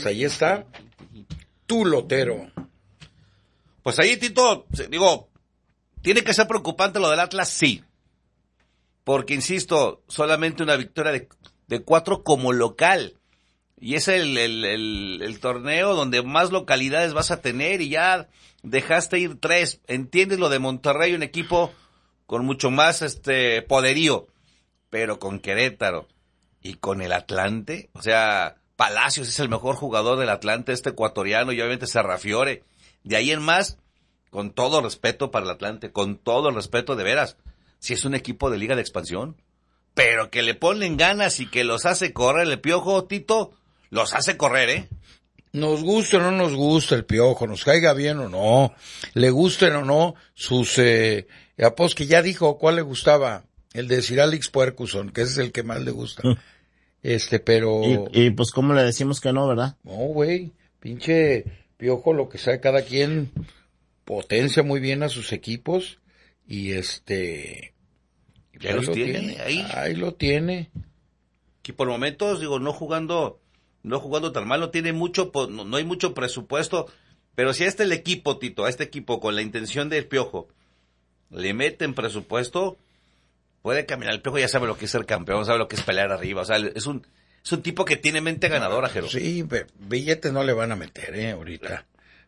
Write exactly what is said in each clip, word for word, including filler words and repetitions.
pues ahí está tu lotero. Pues ahí, Tito, digo, tiene que ser preocupante lo del Atlas, sí. Porque, insisto, solamente una victoria de, de cuatro como local. Y es el, el, el, el torneo donde más localidades vas a tener y ya dejaste ir tres. Entiendes lo de Monterrey, un equipo con mucho más este poderío, pero con Querétaro y con el Atlante, o sea, Palacios es el mejor jugador del Atlante, este ecuatoriano, y obviamente Serrafiore. De ahí en más, con todo respeto para el Atlante, con todo el respeto de veras, si es un equipo de liga de expansión, pero que le ponen ganas y que los hace correr el Piojo, Tito, los hace correr, ¿eh? Nos gusta o no nos gusta el Piojo, nos caiga bien o no, le gusten o no sus, eh, pues que ya dijo cuál le gustaba, el de Sir Alex Ferguson, que ese es el que más le gusta. Este, pero... Y, y pues cómo le decimos que no, ¿verdad? No, güey, pinche Piojo, lo que sabe cada quien, potencia muy bien a sus equipos, y este... Ya los tiene, tiene, ahí. Ahí lo tiene. Que por momentos, digo, no jugando... no jugando tan mal, no tiene mucho, no, no hay mucho presupuesto, pero si a este el equipo, Tito, a este equipo con la intención del Piojo, le meten presupuesto, puede caminar. El Piojo ya sabe lo que es ser campeón, sabe lo que es pelear arriba, o sea, es un, es un tipo que tiene mente ganadora, Jero. Sí, billetes no le van a meter, eh, ahorita.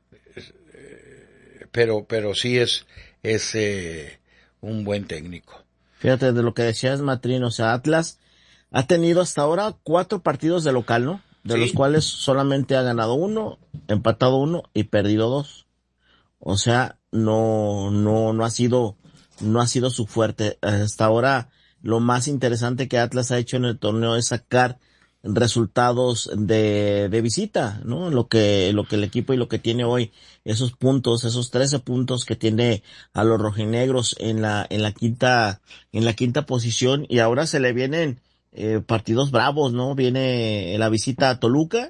Pero, pero sí es, es, eh, un buen técnico. Fíjate de lo que decías, Matrín, o sea, Atlas ha tenido hasta ahora cuatro partidos de local, ¿no? De sí. Los cuales solamente ha ganado uno, empatado uno y perdido dos. O sea, no, no, no ha sido, no ha sido su fuerte. Hasta ahora, lo más interesante que Atlas ha hecho en el torneo es sacar resultados de, de visita, ¿no? Lo que, lo que el equipo y lo que tiene hoy, esos puntos, esos trece puntos que tiene a los rojinegros en la, en la quinta, en la quinta posición, y ahora se le vienen Eh, partidos bravos, ¿no? Viene la visita a Toluca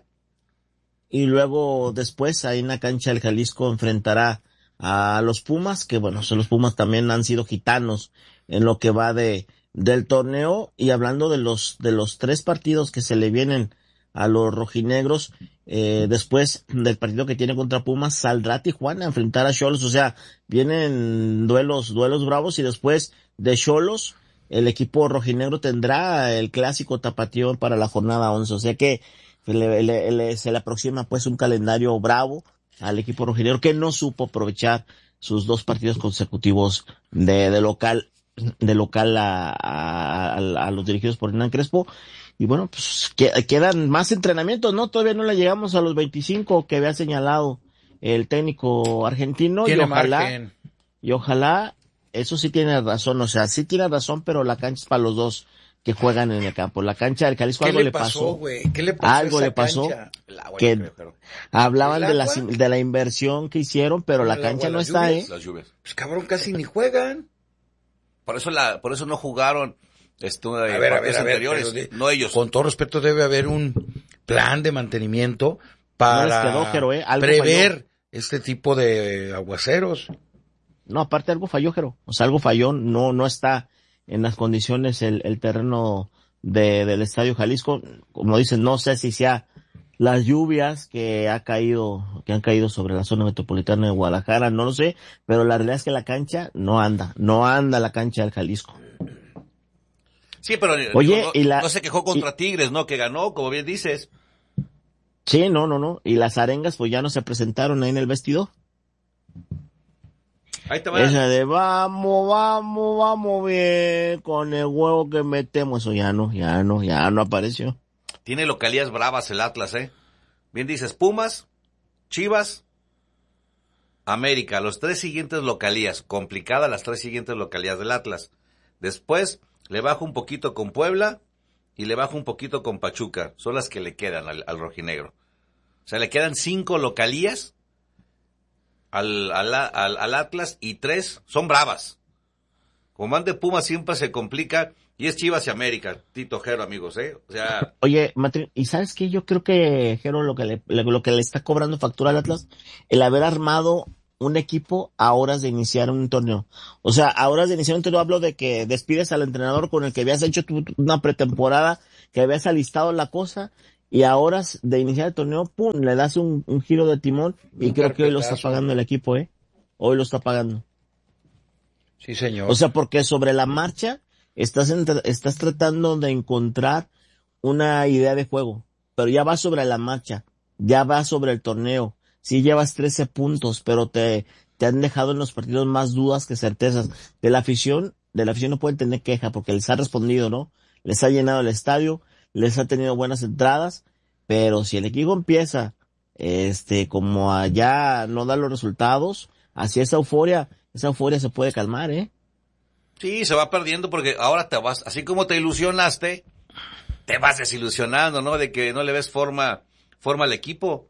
y luego después ahí en la cancha del Jalisco enfrentará a los Pumas, que bueno, los Pumas también han sido gitanos en lo que va de del torneo. Y hablando de los de los tres partidos que se le vienen a los rojinegros, eh, después del partido que tiene contra Pumas saldrá Tijuana a enfrentar a Xolos, o sea, vienen duelos duelos bravos, y después de Xolos el equipo rojinegro tendrá el clásico tapatío para la jornada once, o sea que le, le, le, se le aproxima pues un calendario bravo al equipo rojinegro, que no supo aprovechar sus dos partidos consecutivos de, de local, de local a, a, a, a los dirigidos por Hernán Crespo. Y bueno, pues que, quedan más entrenamientos, ¿no? Todavía no le llegamos a los veinticinco que había señalado el técnico argentino, y ojalá, margen. y ojalá Eso sí tiene razón, o sea, sí tiene razón, pero la cancha es para los dos que juegan en el campo. La cancha del Jalisco algo le pasó. Güey? ¿Qué le pasó? Algo le pasó. Que creo, pero... hablaban de la, de la inversión que hicieron, pero la cancha agua, no está, lluvias, ¿eh? Las lluvias. Pues cabrón, casi ni juegan. Por eso la, por eso no jugaron esto de a ver, a ver, a ver, anteriores, de, no ellos. Con todo respeto, debe haber un plan de mantenimiento para no quedó, pero, ¿eh? prever falló. Este tipo de aguaceros. No, aparte algo falló, Jero. O sea, algo falló, no, no está en las condiciones el, el terreno de, del Estadio Jalisco. Como dicen, no sé si sea las lluvias que ha caído, que han caído sobre la zona metropolitana de Guadalajara, no lo sé, pero la realidad es que la cancha no anda, no anda la cancha del Jalisco. Sí, pero Oye, no, y la, no se quejó contra y, Tigres, ¿no? Que ganó, como bien dices. Sí, no, no, no. Y las arengas pues ya no se presentaron ahí en el vestidor. Ahí te va. Esa de vamos, vamos, vamos bien con el huevo que metemos, eso ya no, ya no, ya no apareció. Tiene localías bravas el Atlas, ¿eh? Bien dices, Pumas, Chivas, América, los tres siguientes localías, complicadas las tres siguientes localías del Atlas. Después le bajo un poquito con Puebla y le bajo un poquito con Pachuca, son las que le quedan al, al rojinegro. O sea, le quedan cinco localías Al, al, al, al Atlas, y tres son bravas. Como van de Pumas siempre se complica, y es Chivas y América, Tito, Jero, amigos, ¿eh? O sea... Oye, Matrín, ¿y sabes qué? Yo creo que, Jero, lo que le, lo que le está cobrando factura al Atlas, el haber armado un equipo a horas de iniciar un torneo. O sea, a horas de iniciar un torneo hablo de que despides al entrenador con el que habías hecho tu, una pretemporada, que habías alistado la cosa, y ahora de iniciar el torneo, pum, le das un, un giro de timón y Un creo que hoy lo está carpetazo. pagando el equipo, ¿eh? Hoy lo está pagando. Sí, señor. O sea, porque sobre la marcha estás, entre- estás tratando de encontrar una idea de juego, pero ya va sobre la marcha, ya va sobre el torneo. Sí llevas trece puntos, pero te, te han dejado en los partidos más dudas que certezas. De la afición, de la afición no pueden tener queja porque les ha respondido, ¿no? Les ha llenado el estadio, les ha tenido buenas entradas, pero si el equipo empieza, este, como a ya no dar los resultados, así esa euforia, esa euforia se puede calmar, ¿eh? Sí, se va perdiendo porque ahora te vas, así como te ilusionaste, te vas desilusionando, ¿no? De que no le ves forma, forma al equipo.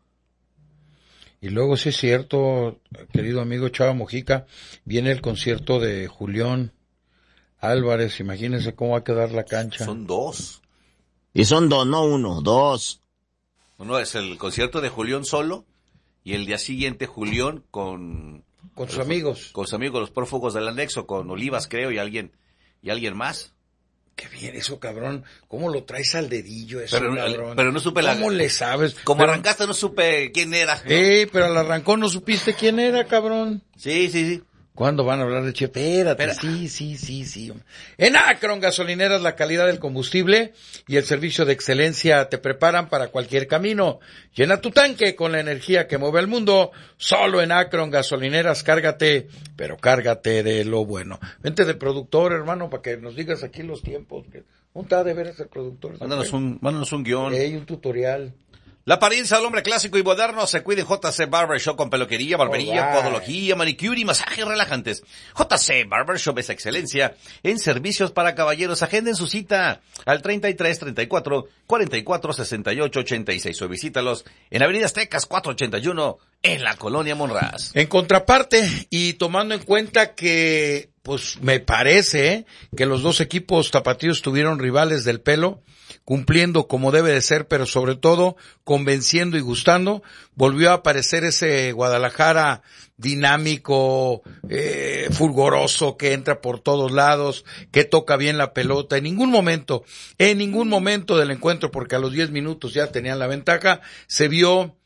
Y luego sí es cierto, querido amigo Chava Mojica, viene el concierto de Julián Álvarez, imagínense cómo va a quedar la cancha. Son dos. Y son dos, no uno, dos. Uno es el concierto de Julián solo y el día siguiente Julián con... Con sus amigos. Con sus amigos, los prófugos del anexo, con Olivas, creo, y alguien, y alguien más. Qué bien eso, cabrón. ¿Cómo lo traes al dedillo eso, Pero, cabrón? pero no supe la... ¿Cómo le sabes? Como Pero- arrancaste no supe quién era. ¿no? Eh, pero al arrancón no supiste quién era, cabrón. Sí, sí, sí. ¿Cuándo van a hablar de Che? Espérate, Espera. sí, sí, sí, sí. En Akron Gasolineras la calidad del combustible y el servicio de excelencia te preparan para cualquier camino. Llena tu tanque con la energía que mueve el mundo. Solo en Akron Gasolineras, cárgate, pero cárgate de lo bueno. Vente de productor, hermano, para que nos digas aquí los tiempos. ¿Dónde está de veras el productor? Mándanos un, mándanos un guión. Hay un tutorial. La apariencia del hombre clásico y moderno se cuida en J C Barbershop con peluquería, barbería, Alright. podología, manicure y masajes relajantes. J C Barbershop es excelencia en servicios para caballeros. Agenden su cita al treinta y tres, treinta y cuatro, cuarenta y cuatro, sesenta y ocho, ochenta y seis o visítalos en Avenida Aztecas cuatrocientos ochenta y uno en la Colonia Monraz. En contraparte, y tomando en cuenta que, pues me parece ¿eh? que los dos equipos tapatíos tuvieron rivales del pelo, cumpliendo como debe de ser, pero sobre todo convenciendo y gustando, volvió a aparecer ese Guadalajara dinámico, eh, fulgoroso, que entra por todos lados, que toca bien la pelota. En ningún momento, en ningún momento del encuentro, porque a los diez minutos ya tenían la ventaja, se vio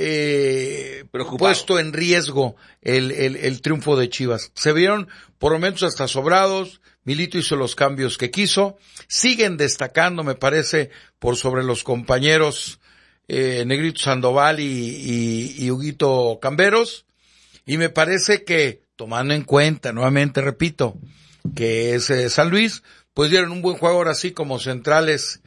eh, Preocupado. puesto en riesgo el, el, el triunfo de Chivas. Se vieron por momentos hasta sobrados. Milito hizo los cambios que quiso. Siguen destacando, me parece, por sobre los compañeros eh, Negrito Sandoval y, y, y Huguito Camberos. Y me parece que, tomando en cuenta, nuevamente repito, que es eh, San Luis, pues dieron un buen juego ahora sí como centrales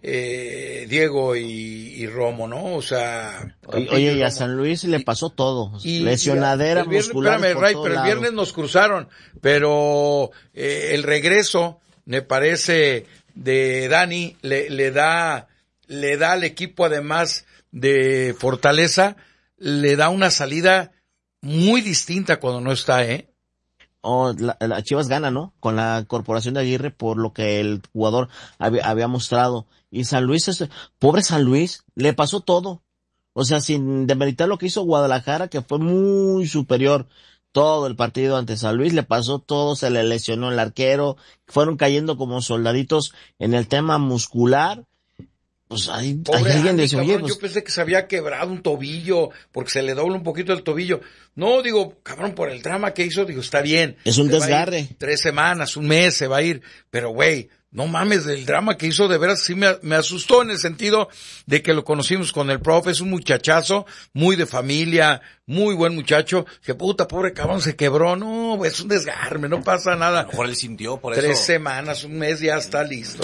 eh, Diego y, y Romo, ¿no? O sea... Oye, oye, y a San Luis le pasó todo. Y- Lesionadera y el viernes- muscular. espérame, por Ray, todo pero el lado. viernes nos cruzaron, pero eh, el regreso, me parece, de Dani, le, le da, le da al equipo, además de fortaleza, le da una salida muy distinta cuando no está, ¿eh? Oh, la, la Chivas gana, ¿no? Con la corporación de Aguirre por lo que el jugador había, había mostrado. Y San Luis, es, pobre San Luis, le pasó todo. O sea, sin demeritar lo que hizo Guadalajara, que fue muy superior todo el partido ante San Luis, le pasó todo, se le lesionó el arquero, fueron cayendo como soldaditos en el tema muscular. Pues ahí, ahí Pobre alguien Andy, dice, oye, cabrón, pues, yo pensé que se había quebrado un tobillo, porque se le dobla un poquito el tobillo. No, digo, cabrón, por el drama que hizo, digo, está bien. Es un Se va a ir desgarre. Tres semanas, un mes se va a ir, pero güey, no mames, el drama que hizo de veras sí me, me asustó en el sentido de que lo conocimos con el profe, es un muchachazo, muy de familia, muy buen muchacho, que puta, pobre cabrón, se quebró, no, es un desgarre, no pasa A nada. lo mejor él sintió por Tres eso. semanas, un mes, ya está listo.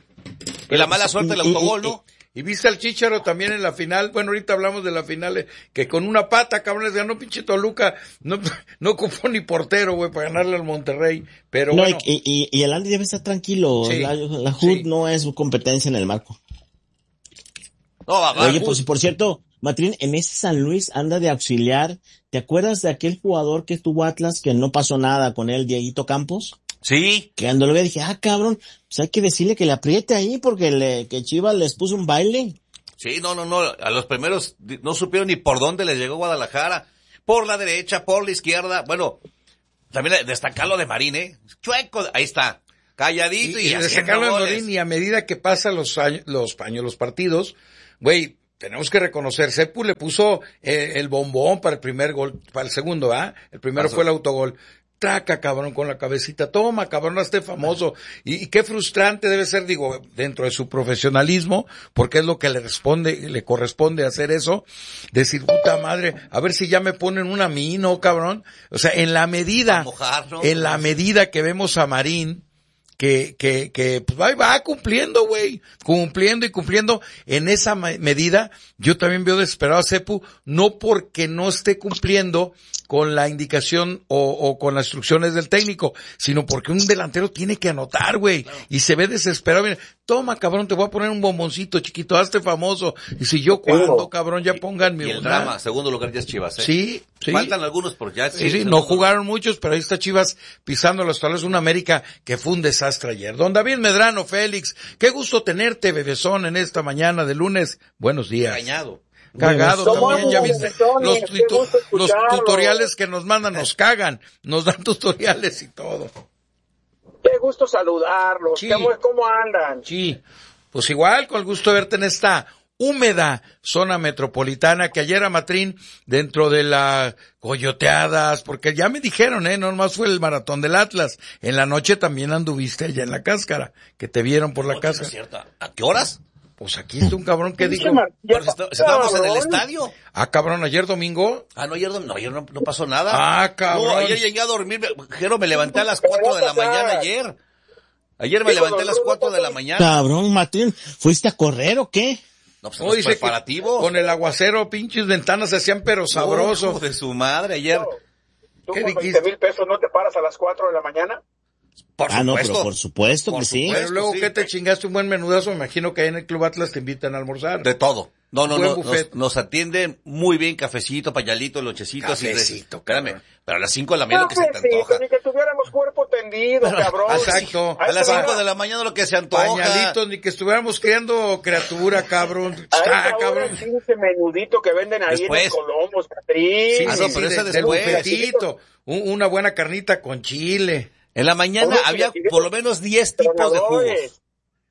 Y la mala suerte del y- y- autogol, ¿no? Y viste al Chícharo también en la final, bueno, ahorita hablamos de la final, eh, que con una pata, cabrón, les ganó pinche Toluca, no, no ocupó ni portero, güey, para ganarle al Monterrey, pero no, bueno. y, y, y el Andy debe estar tranquilo, Sí, la, la H U D sí. no es su competencia en el marco. No, va, va. Oye, pues por cierto, Matrín, en ese San Luis anda de auxiliar. ¿Te acuerdas de aquel jugador que tuvo Atlas que no pasó nada con él, Dieguito Campos? Sí, Que cuando lo vi dije, ah, cabrón, pues hay que decirle que le apriete ahí porque le, que Chivas les puso un baile. sí, no, no, no. A los primeros di- no supieron ni por dónde les llegó Guadalajara. Por la derecha, por la izquierda. Bueno, también destacar lo de Marín, ¿eh? Chueco, ahí está. Calladito y, y, y haciendo sacarlo en goles. Dorín, y a medida que pasan los años, los años, los partidos, güey, tenemos que reconocer, Sepu le puso eh, el bombón para el primer gol, para el segundo, ¿ah? El primero Pasó. Fue el autogol. Traca, cabrón, con la cabecita, toma, cabrón, hazte famoso. Y, y qué frustrante debe ser, digo, dentro de su profesionalismo, porque es lo que le responde, le corresponde hacer eso, decir, puta madre, a ver si ya me ponen una a mí, ¿no, cabrón? O sea, en la medida, mojar, ¿no? en la medida que vemos a Marín, que, que, que, pues va, va cumpliendo, güey, cumpliendo y cumpliendo, en esa medida, yo también veo desesperado a Sepu, no porque no esté cumpliendo con la indicación o, o con las instrucciones del técnico, sino porque un delantero tiene que anotar, güey, claro. Y se ve desesperado, mira, toma, cabrón, te voy a poner un bomboncito, chiquito, hazte famoso, y si yo cuando, cabrón, ya pongan mi... Y el drama, segundo lugar ya es Chivas, ¿eh? Sí, sí. Faltan algunos por ya. Sí, sí, no jugaron muchos, pero ahí está Chivas pisando los talones, una América que fue un desastre ayer. Don David Medrano, Félix, qué gusto tenerte, bebezón, en esta mañana de lunes. Buenos días. Cañado. Cagado también, ya viste, los, tu, los tutoriales que nos mandan nos cagan, nos dan tutoriales y todo. Qué gusto saludarlos, sí. ¿Cómo andan? Sí, pues igual, con el gusto de verte en esta húmeda zona metropolitana, que ayer a Matrín, dentro de las coyoteadas, porque ya me dijeron, eh, no nomás fue el maratón del Atlas, en la noche también anduviste allá en la cáscara, que te vieron por la no, cáscara. Es cierto. ¿A qué horas? Pues aquí está un cabrón que dijo... Pero si estábamos en el estadio. Ah, cabrón, ¿ayer domingo? Ah, no, ayer, no, ayer no, no pasó nada. Ah, cabrón. No, ayer llegué a dormir, Jero, me levanté a las cuatro de la mañana ayer. Ayer me levanté a las cuatro de la mañana. Cabrón, Martín, ¿fuiste a correr o qué? No, pues, no, dice preparativo. Con el aguacero, pinches ventanas se hacían pero sabroso. Oh, de su madre, ayer. ¿Tú con veinte mil pesos no te paras a las cuatro de la mañana? Por ah, supuesto. no, pero por supuesto por que sí. Pero luego sí. que te chingaste un buen menudazo, me imagino que ahí en el Club Atlas te invitan a almorzar. De todo. No, no, no, nos, nos atienden muy bien, cafecito, pañalito, lonchecitos. Cafecito, y espérame, pero a las cinco de la mañana lo que se te antoja. Ni que tuviéramos cuerpo tendido, pero, cabrón. Exacto. A las cinco de la mañana lo que se antoja. Pañalitos, ni que estuviéramos criando criatura, cabrón. Ah, cabrón. Ese menudito que venden ahí después. En los Colombos, Catrín. Sí, ah, no, pero sí, ese de, después. Del bufetito, un, una buena carnita con chile. En la mañana Oye, había por lo menos diez tipos de jugos.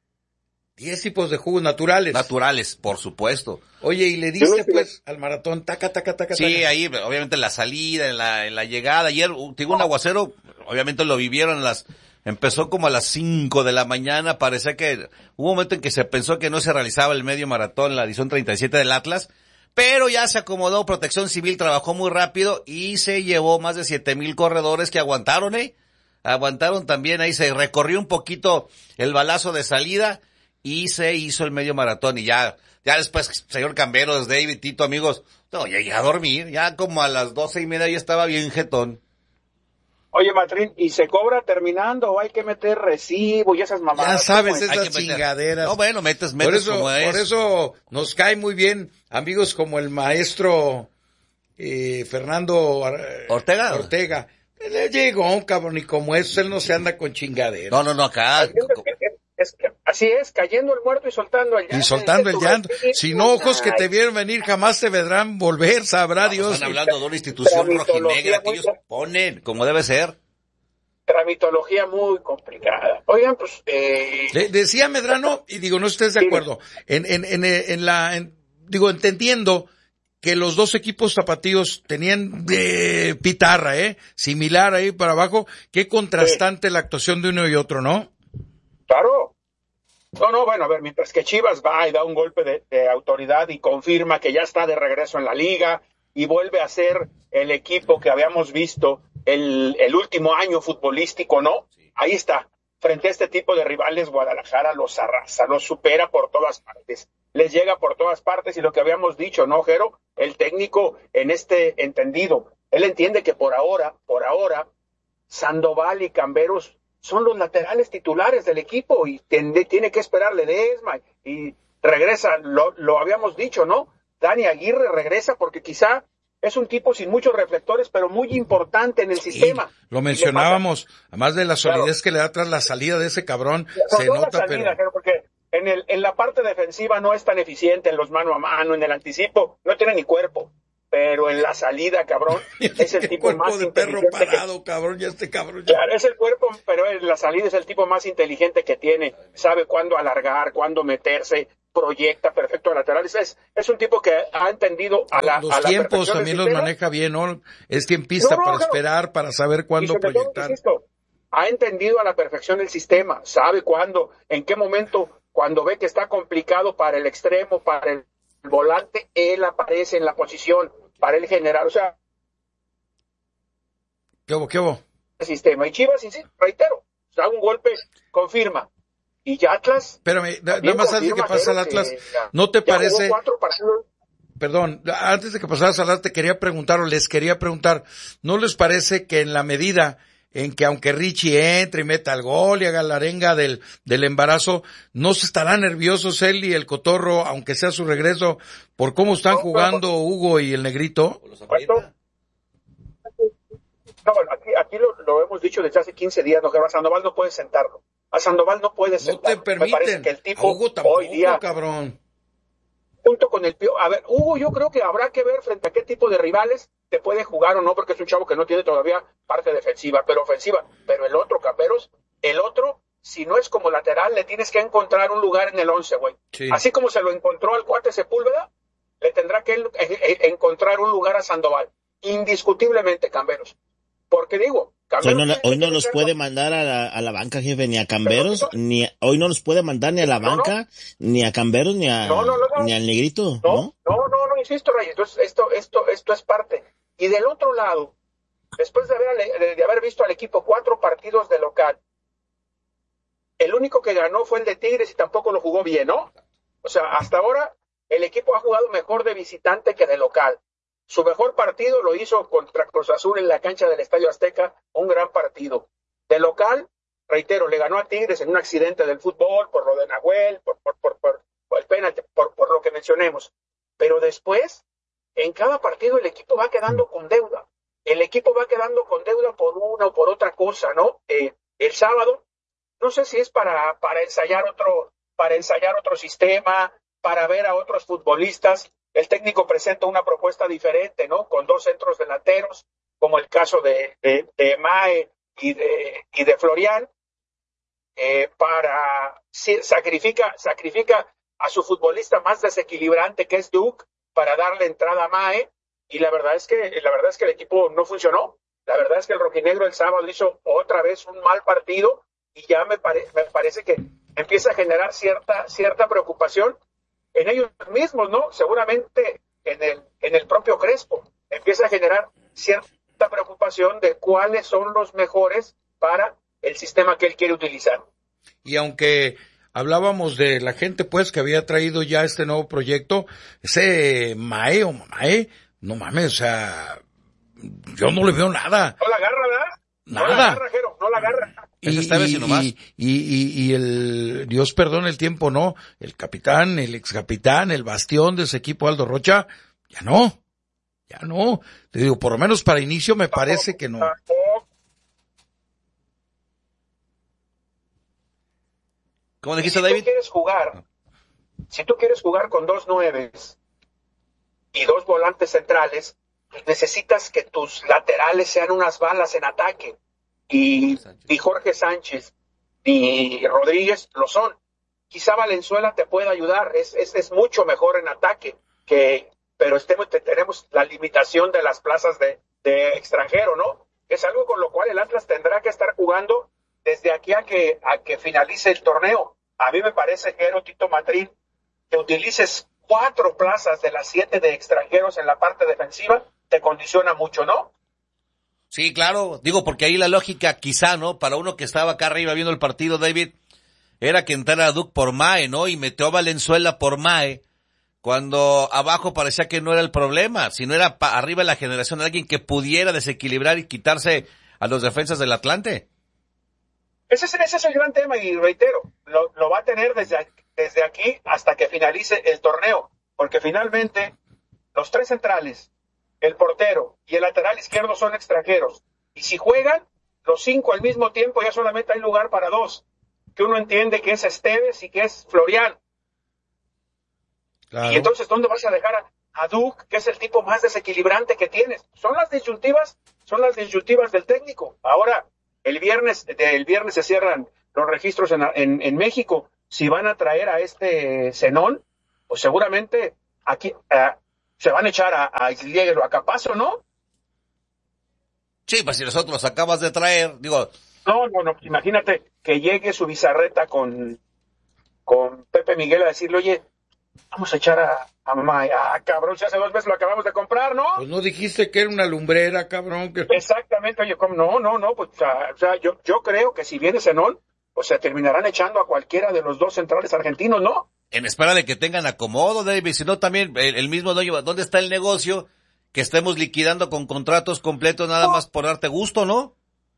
Diez tipos de jugos naturales. Naturales, por supuesto. Oye, ¿y le diste pues al maratón? Taca, taca, taca, sí, taca. ahí, obviamente en la salida, en la, en la llegada. Ayer, tuvo un aguacero, obviamente lo vivieron las, empezó como a las cinco de la mañana. Parecía que hubo un momento en que se pensó que no se realizaba el medio maratón, la edición treinta y siete del Atlas. Pero ya se acomodó, Protección Civil trabajó muy rápido y se llevó más de siete mil corredores que aguantaron, eh. Aguantaron también, ahí se recorrió un poquito el balazo de salida y se hizo el medio maratón y ya, ya después, señor Camberos, David, Tito, amigos, no, ya llegué a dormir, ya como a las doce y media ya estaba bien jetón. Oye, Matrín, ¿y se cobra terminando o hay que meter recibo y esas mamadas? Ya sabes, esas chingaderas. No, bueno, metes, metes por eso, como es. Por eso nos cae muy bien amigos como el maestro eh, Fernando Ortega. Ortega. Le llegó un cabrón y como eso, él no se anda con chingaderas. No, no, no, acá. Es que, es que, así es, cayendo el muerto y soltando el llanto. Y soltando el llanto. Sin ojos que te vieron venir, jamás te verán volver, sabrá no, Dios. Están hablando de una institución rojinegra que ellos ponen, como debe ser. Tramitología muy complicada. Oigan, pues... Eh... De, decía Medrano, y digo, no estés de acuerdo, en, en, en, en la, en, digo, entendiendo que los dos equipos tapatíos tenían de pitarra, eh, similar ahí para abajo, qué contrastante sí. La actuación de uno y otro, ¿no? Claro. No, no, bueno, a ver, mientras que Chivas va y da un golpe de, de autoridad y confirma que ya está de regreso en la liga y vuelve a ser el equipo que habíamos visto el, el último año futbolístico, ¿no? Sí. Ahí está. Frente a este tipo de rivales, Guadalajara los arrasa, los supera por todas partes. Les llega por todas partes y lo que habíamos dicho, ¿no, Jero? El técnico en este entendido, él entiende que por ahora, por ahora, Sandoval y Camberos son los laterales titulares del equipo y tiene, tiene que esperar Ledesma y regresa, lo, lo habíamos dicho, ¿no? Dani Aguirre regresa porque quizá es un tipo sin muchos reflectores, pero muy importante en el sí, sistema. Lo mencionábamos, además de la solidez claro. Que le da tras la salida de ese cabrón, no, se no nota, salida, pero... pero porque en el en la parte defensiva no es tan eficiente en los mano a mano, en el anticipo, no tiene ni cuerpo, pero en la salida, cabrón, es el tipo más de inteligente. Perro parado, que... cabrón, ya este cabrón. Ya. Claro, es el cuerpo, pero en la salida es el tipo más inteligente que tiene, sabe cuándo alargar, cuándo meterse, proyecta perfecto a laterales. Es, es un tipo que ha entendido a la Los a la tiempos también los sistema. maneja bien, ¿no? Es tiempista no, no, para claro. esperar, para saber cuándo y proyectar. Todo, insisto, ha entendido a la perfección el sistema, sabe cuándo, en qué momento, cuando ve que está complicado para el extremo, para el volante, él aparece en la posición, para el general, o sea... ¿Qué hubo, qué hubo? El sistema. Y Chivas, sí, reitero, da un golpe, confirma. Y ya Atlas... Espérame, nada más antes de que pase al Atlas, ya, ¿no te ya parece...? Jugó cuatro partidos. Perdón, antes de que pasaras a hablar, te quería preguntar, o les quería preguntar, ¿no les parece que en la medida en que aunque Richie entre y meta el gol y haga la arenga del, del embarazo, no se estará nerviosos él y el Cotorro, aunque sea su regreso, por cómo están No, jugando no, Hugo y el Negrito? No, bueno, aquí, aquí lo, lo hemos dicho desde hace quince días, no, que a Sandoval no puede sentarlo. A Sandoval no puede No sentarlo. te permiten. Me parece que el tipo A Hugo tampoco, hoy día, cabrón. junto con el Pío, a ver, Hugo, yo creo que habrá que ver frente a qué tipo de rivales te puede jugar o no, porque es un chavo que no tiene todavía parte defensiva, pero ofensiva. Pero el otro, Camperos, el otro, si no es como lateral, le tienes que encontrar un lugar en el once, güey. Sí. Así como se lo encontró al cuate Sepúlveda, le tendrá que eh, eh, encontrar un lugar a Sandoval. Indiscutiblemente, Camberos. Porque digo, Hoy no, hoy no nos puede mandar a la, a la banca, jefe, ni a Camberos, no, ni a, hoy no nos puede mandar ni a la banca, no, no. ni a Camberos, ni a no, no, no, ni al Negrito, no, ¿no? No, no, no, insisto, Reyes, entonces esto, esto, esto es parte. Y del otro lado, después de haber, de, de haber visto al equipo cuatro partidos de local, el único que ganó fue el de Tigres y tampoco lo jugó bien, ¿no? O sea, hasta ahora el equipo ha jugado mejor de visitante que de local. Su mejor partido lo hizo contra Cruz Azul en la cancha del Estadio Azteca, un gran partido. De local, reitero, le ganó a Tigres en un accidente del fútbol, por lo de Nahuel, por, por, por, por, por el penalti, por, por lo que mencionemos. Pero después, en cada partido el equipo va quedando con deuda. El equipo va quedando con deuda por una o por otra cosa, ¿no? Eh, el sábado, no sé si es para, para ensayar otro, para ensayar otro sistema, para ver a otros futbolistas. El técnico presenta una propuesta diferente, ¿no? Con dos centros delanteros, como el caso de, de, de Mae y de, y de Florian, eh, para sí, sacrifica, sacrifica a su futbolista más desequilibrante, que es Duke, para darle entrada a Mae, y la verdad es que, la verdad es que el equipo no funcionó. La verdad es que el rojinegro el sábado hizo otra vez un mal partido, y ya me, pare, me parece que empieza a generar cierta, cierta preocupación en ellos mismos, ¿no? Seguramente en el, en el propio Crespo empieza a generar cierta preocupación de cuáles son los mejores para el sistema que él quiere utilizar. Y aunque hablábamos de la gente, pues, que había traído ya este nuevo proyecto, ese Mae o Mae, no mames, o sea, yo no le veo nada. No la agarra, ¿verdad? Nada. No la agarra, Jero, no la agarra. Y, y, y, y, y el, Dios perdone el tiempo, no, el capitán, el ex capitán, el bastión de ese equipo, Aldo Rocha, ya no, ya no, te digo, por lo menos para inicio me parece que no. ¿Cómo dijiste, si David? Si tú quieres jugar, si tú quieres jugar con dos nueves y dos volantes centrales, pues necesitas que tus laterales sean unas balas en ataque. Y, y Jorge Sánchez y Rodríguez lo son. Quizá Valenzuela te pueda ayudar, es, es, es mucho mejor en ataque, que, pero estemos, tenemos la limitación de las plazas de, de extranjero, ¿no? Es algo con lo cual el Atlas tendrá que estar jugando desde aquí a que, a que finalice el torneo. A mí me parece, Jero, Tito Matrín, que utilices cuatro plazas de las siete de extranjeros en la parte defensiva, te condiciona mucho, ¿no? Sí, claro, digo, porque ahí la lógica quizá, ¿no? Para uno que estaba acá arriba viendo el partido, David, era que entrara Duke por Mae, ¿no? Y metió a Valenzuela por Mae, cuando abajo parecía que no era el problema, sino era pa- arriba la generación de alguien que pudiera desequilibrar y quitarse a los defensas del Atlante. Ese es, ese es el gran tema, y reitero, lo, lo va a tener desde, desde aquí hasta que finalice el torneo, porque finalmente los tres centrales, el portero y el lateral izquierdo son extranjeros. Y si juegan los cinco al mismo tiempo, ya solamente hay lugar para dos. Que uno entiende que es Esteves y que es Florian. Claro. Y entonces, ¿dónde vas a dejar a, a Duke, que es el tipo más desequilibrante que tienes? Son las disyuntivas, son las disyuntivas del técnico. Ahora, el viernes, el viernes se cierran los registros en, en, en México. Si van a traer a este Zenón, pues seguramente aquí eh, se van a echar a, a Isliegel o a Capazo, ¿no? Sí, pues si nosotros acabas de traer, digo... No, no, no, imagínate que llegue su bizarreta con, con Pepe Miguel a decirle, oye, vamos a echar a, a mamá, ah, cabrón, si hace dos meses lo acabamos de comprar, ¿no? Pues no dijiste que era una lumbrera, cabrón. Que... Exactamente, oye, ¿cómo? No, no, no, pues, o sea, o sea, yo, yo creo que si viene Zenón, pues se terminarán echando a cualquiera de los dos centrales argentinos, ¿no? En espera de que tengan acomodo, David, si no también el, el mismo dueño, ¿dónde está el negocio? Que estemos liquidando con contratos completos nada más por darte gusto, ¿no?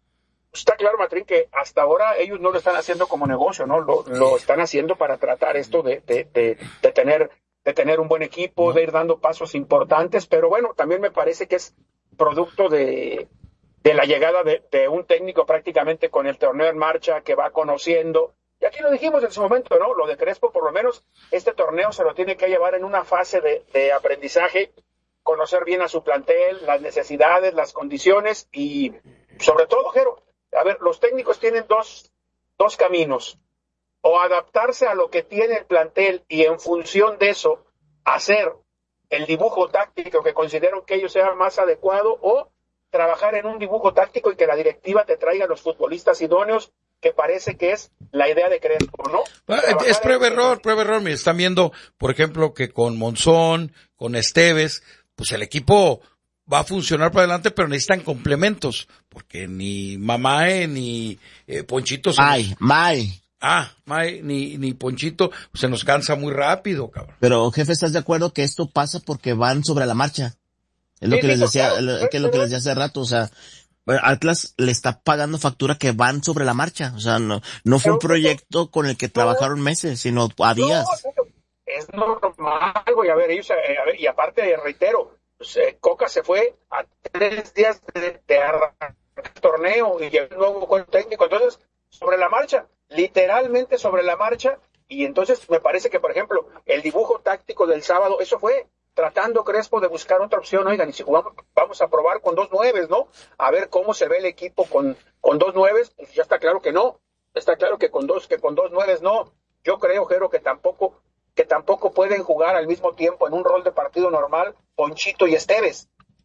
Está claro, Matrín, que hasta ahora ellos no lo están haciendo como negocio, ¿no? Lo, lo están haciendo para tratar esto de, de, de, de tener, de tener un buen equipo, no. de ir dando pasos importantes, pero bueno, también me parece que es producto de, de la llegada de, de un técnico prácticamente con el torneo en marcha, que va conociendo. Y aquí lo dijimos en su momento, ¿no? Lo de Crespo, por lo menos, este torneo se lo tiene que llevar en una fase de, de aprendizaje, conocer bien a su plantel, las necesidades, las condiciones y, sobre todo, Jero, a ver, los técnicos tienen dos, dos caminos. O adaptarse a lo que tiene el plantel y en función de eso hacer el dibujo táctico que consideran que ellos sea más adecuado, o trabajar en un dibujo táctico y que la directiva te traiga a los futbolistas idóneos, que parece que es la idea de Crespo, ¿no? Bueno, es prueba error, prueba error. Me están viendo, por ejemplo, que con Monzón, con Esteves, pues el equipo va a funcionar para adelante, pero necesitan complementos, porque ni Mamae ni eh, Ponchito se May, nos... May. Ah, May ni ni Ponchito se nos cansa muy rápido, cabrón. Pero, jefe, ¿estás de acuerdo que esto pasa porque van sobre la marcha? Es lo Sí, que les sí, decía, claro. lo- que es lo que les decía hace rato, o sea, Atlas le está pagando factura que van sobre la marcha, o sea, no, no fue un Pero- proyecto con el que trabajaron meses, sino a días. No, es normal, güey. A ver, ellos, eh, a ver, y aparte, reitero, pues, eh, Coca se fue a tres días de, de arrancar el torneo y llegó el nuevo cuerpo técnico. Entonces, sobre la marcha, literalmente sobre la marcha. Y entonces me parece que, por ejemplo, el dibujo táctico del sábado, eso fue tratando Crespo de buscar otra opción. Oigan, y si jugamos, vamos a probar con dos nueves, ¿no? A ver cómo se ve el equipo con, con dos nueves. Pues ya está claro que no. Está claro que con dos, que con dos nueves no. Yo creo, Jero, que tampoco, que tampoco pueden jugar al mismo tiempo en un rol de partido normal Ponchito y Esteves.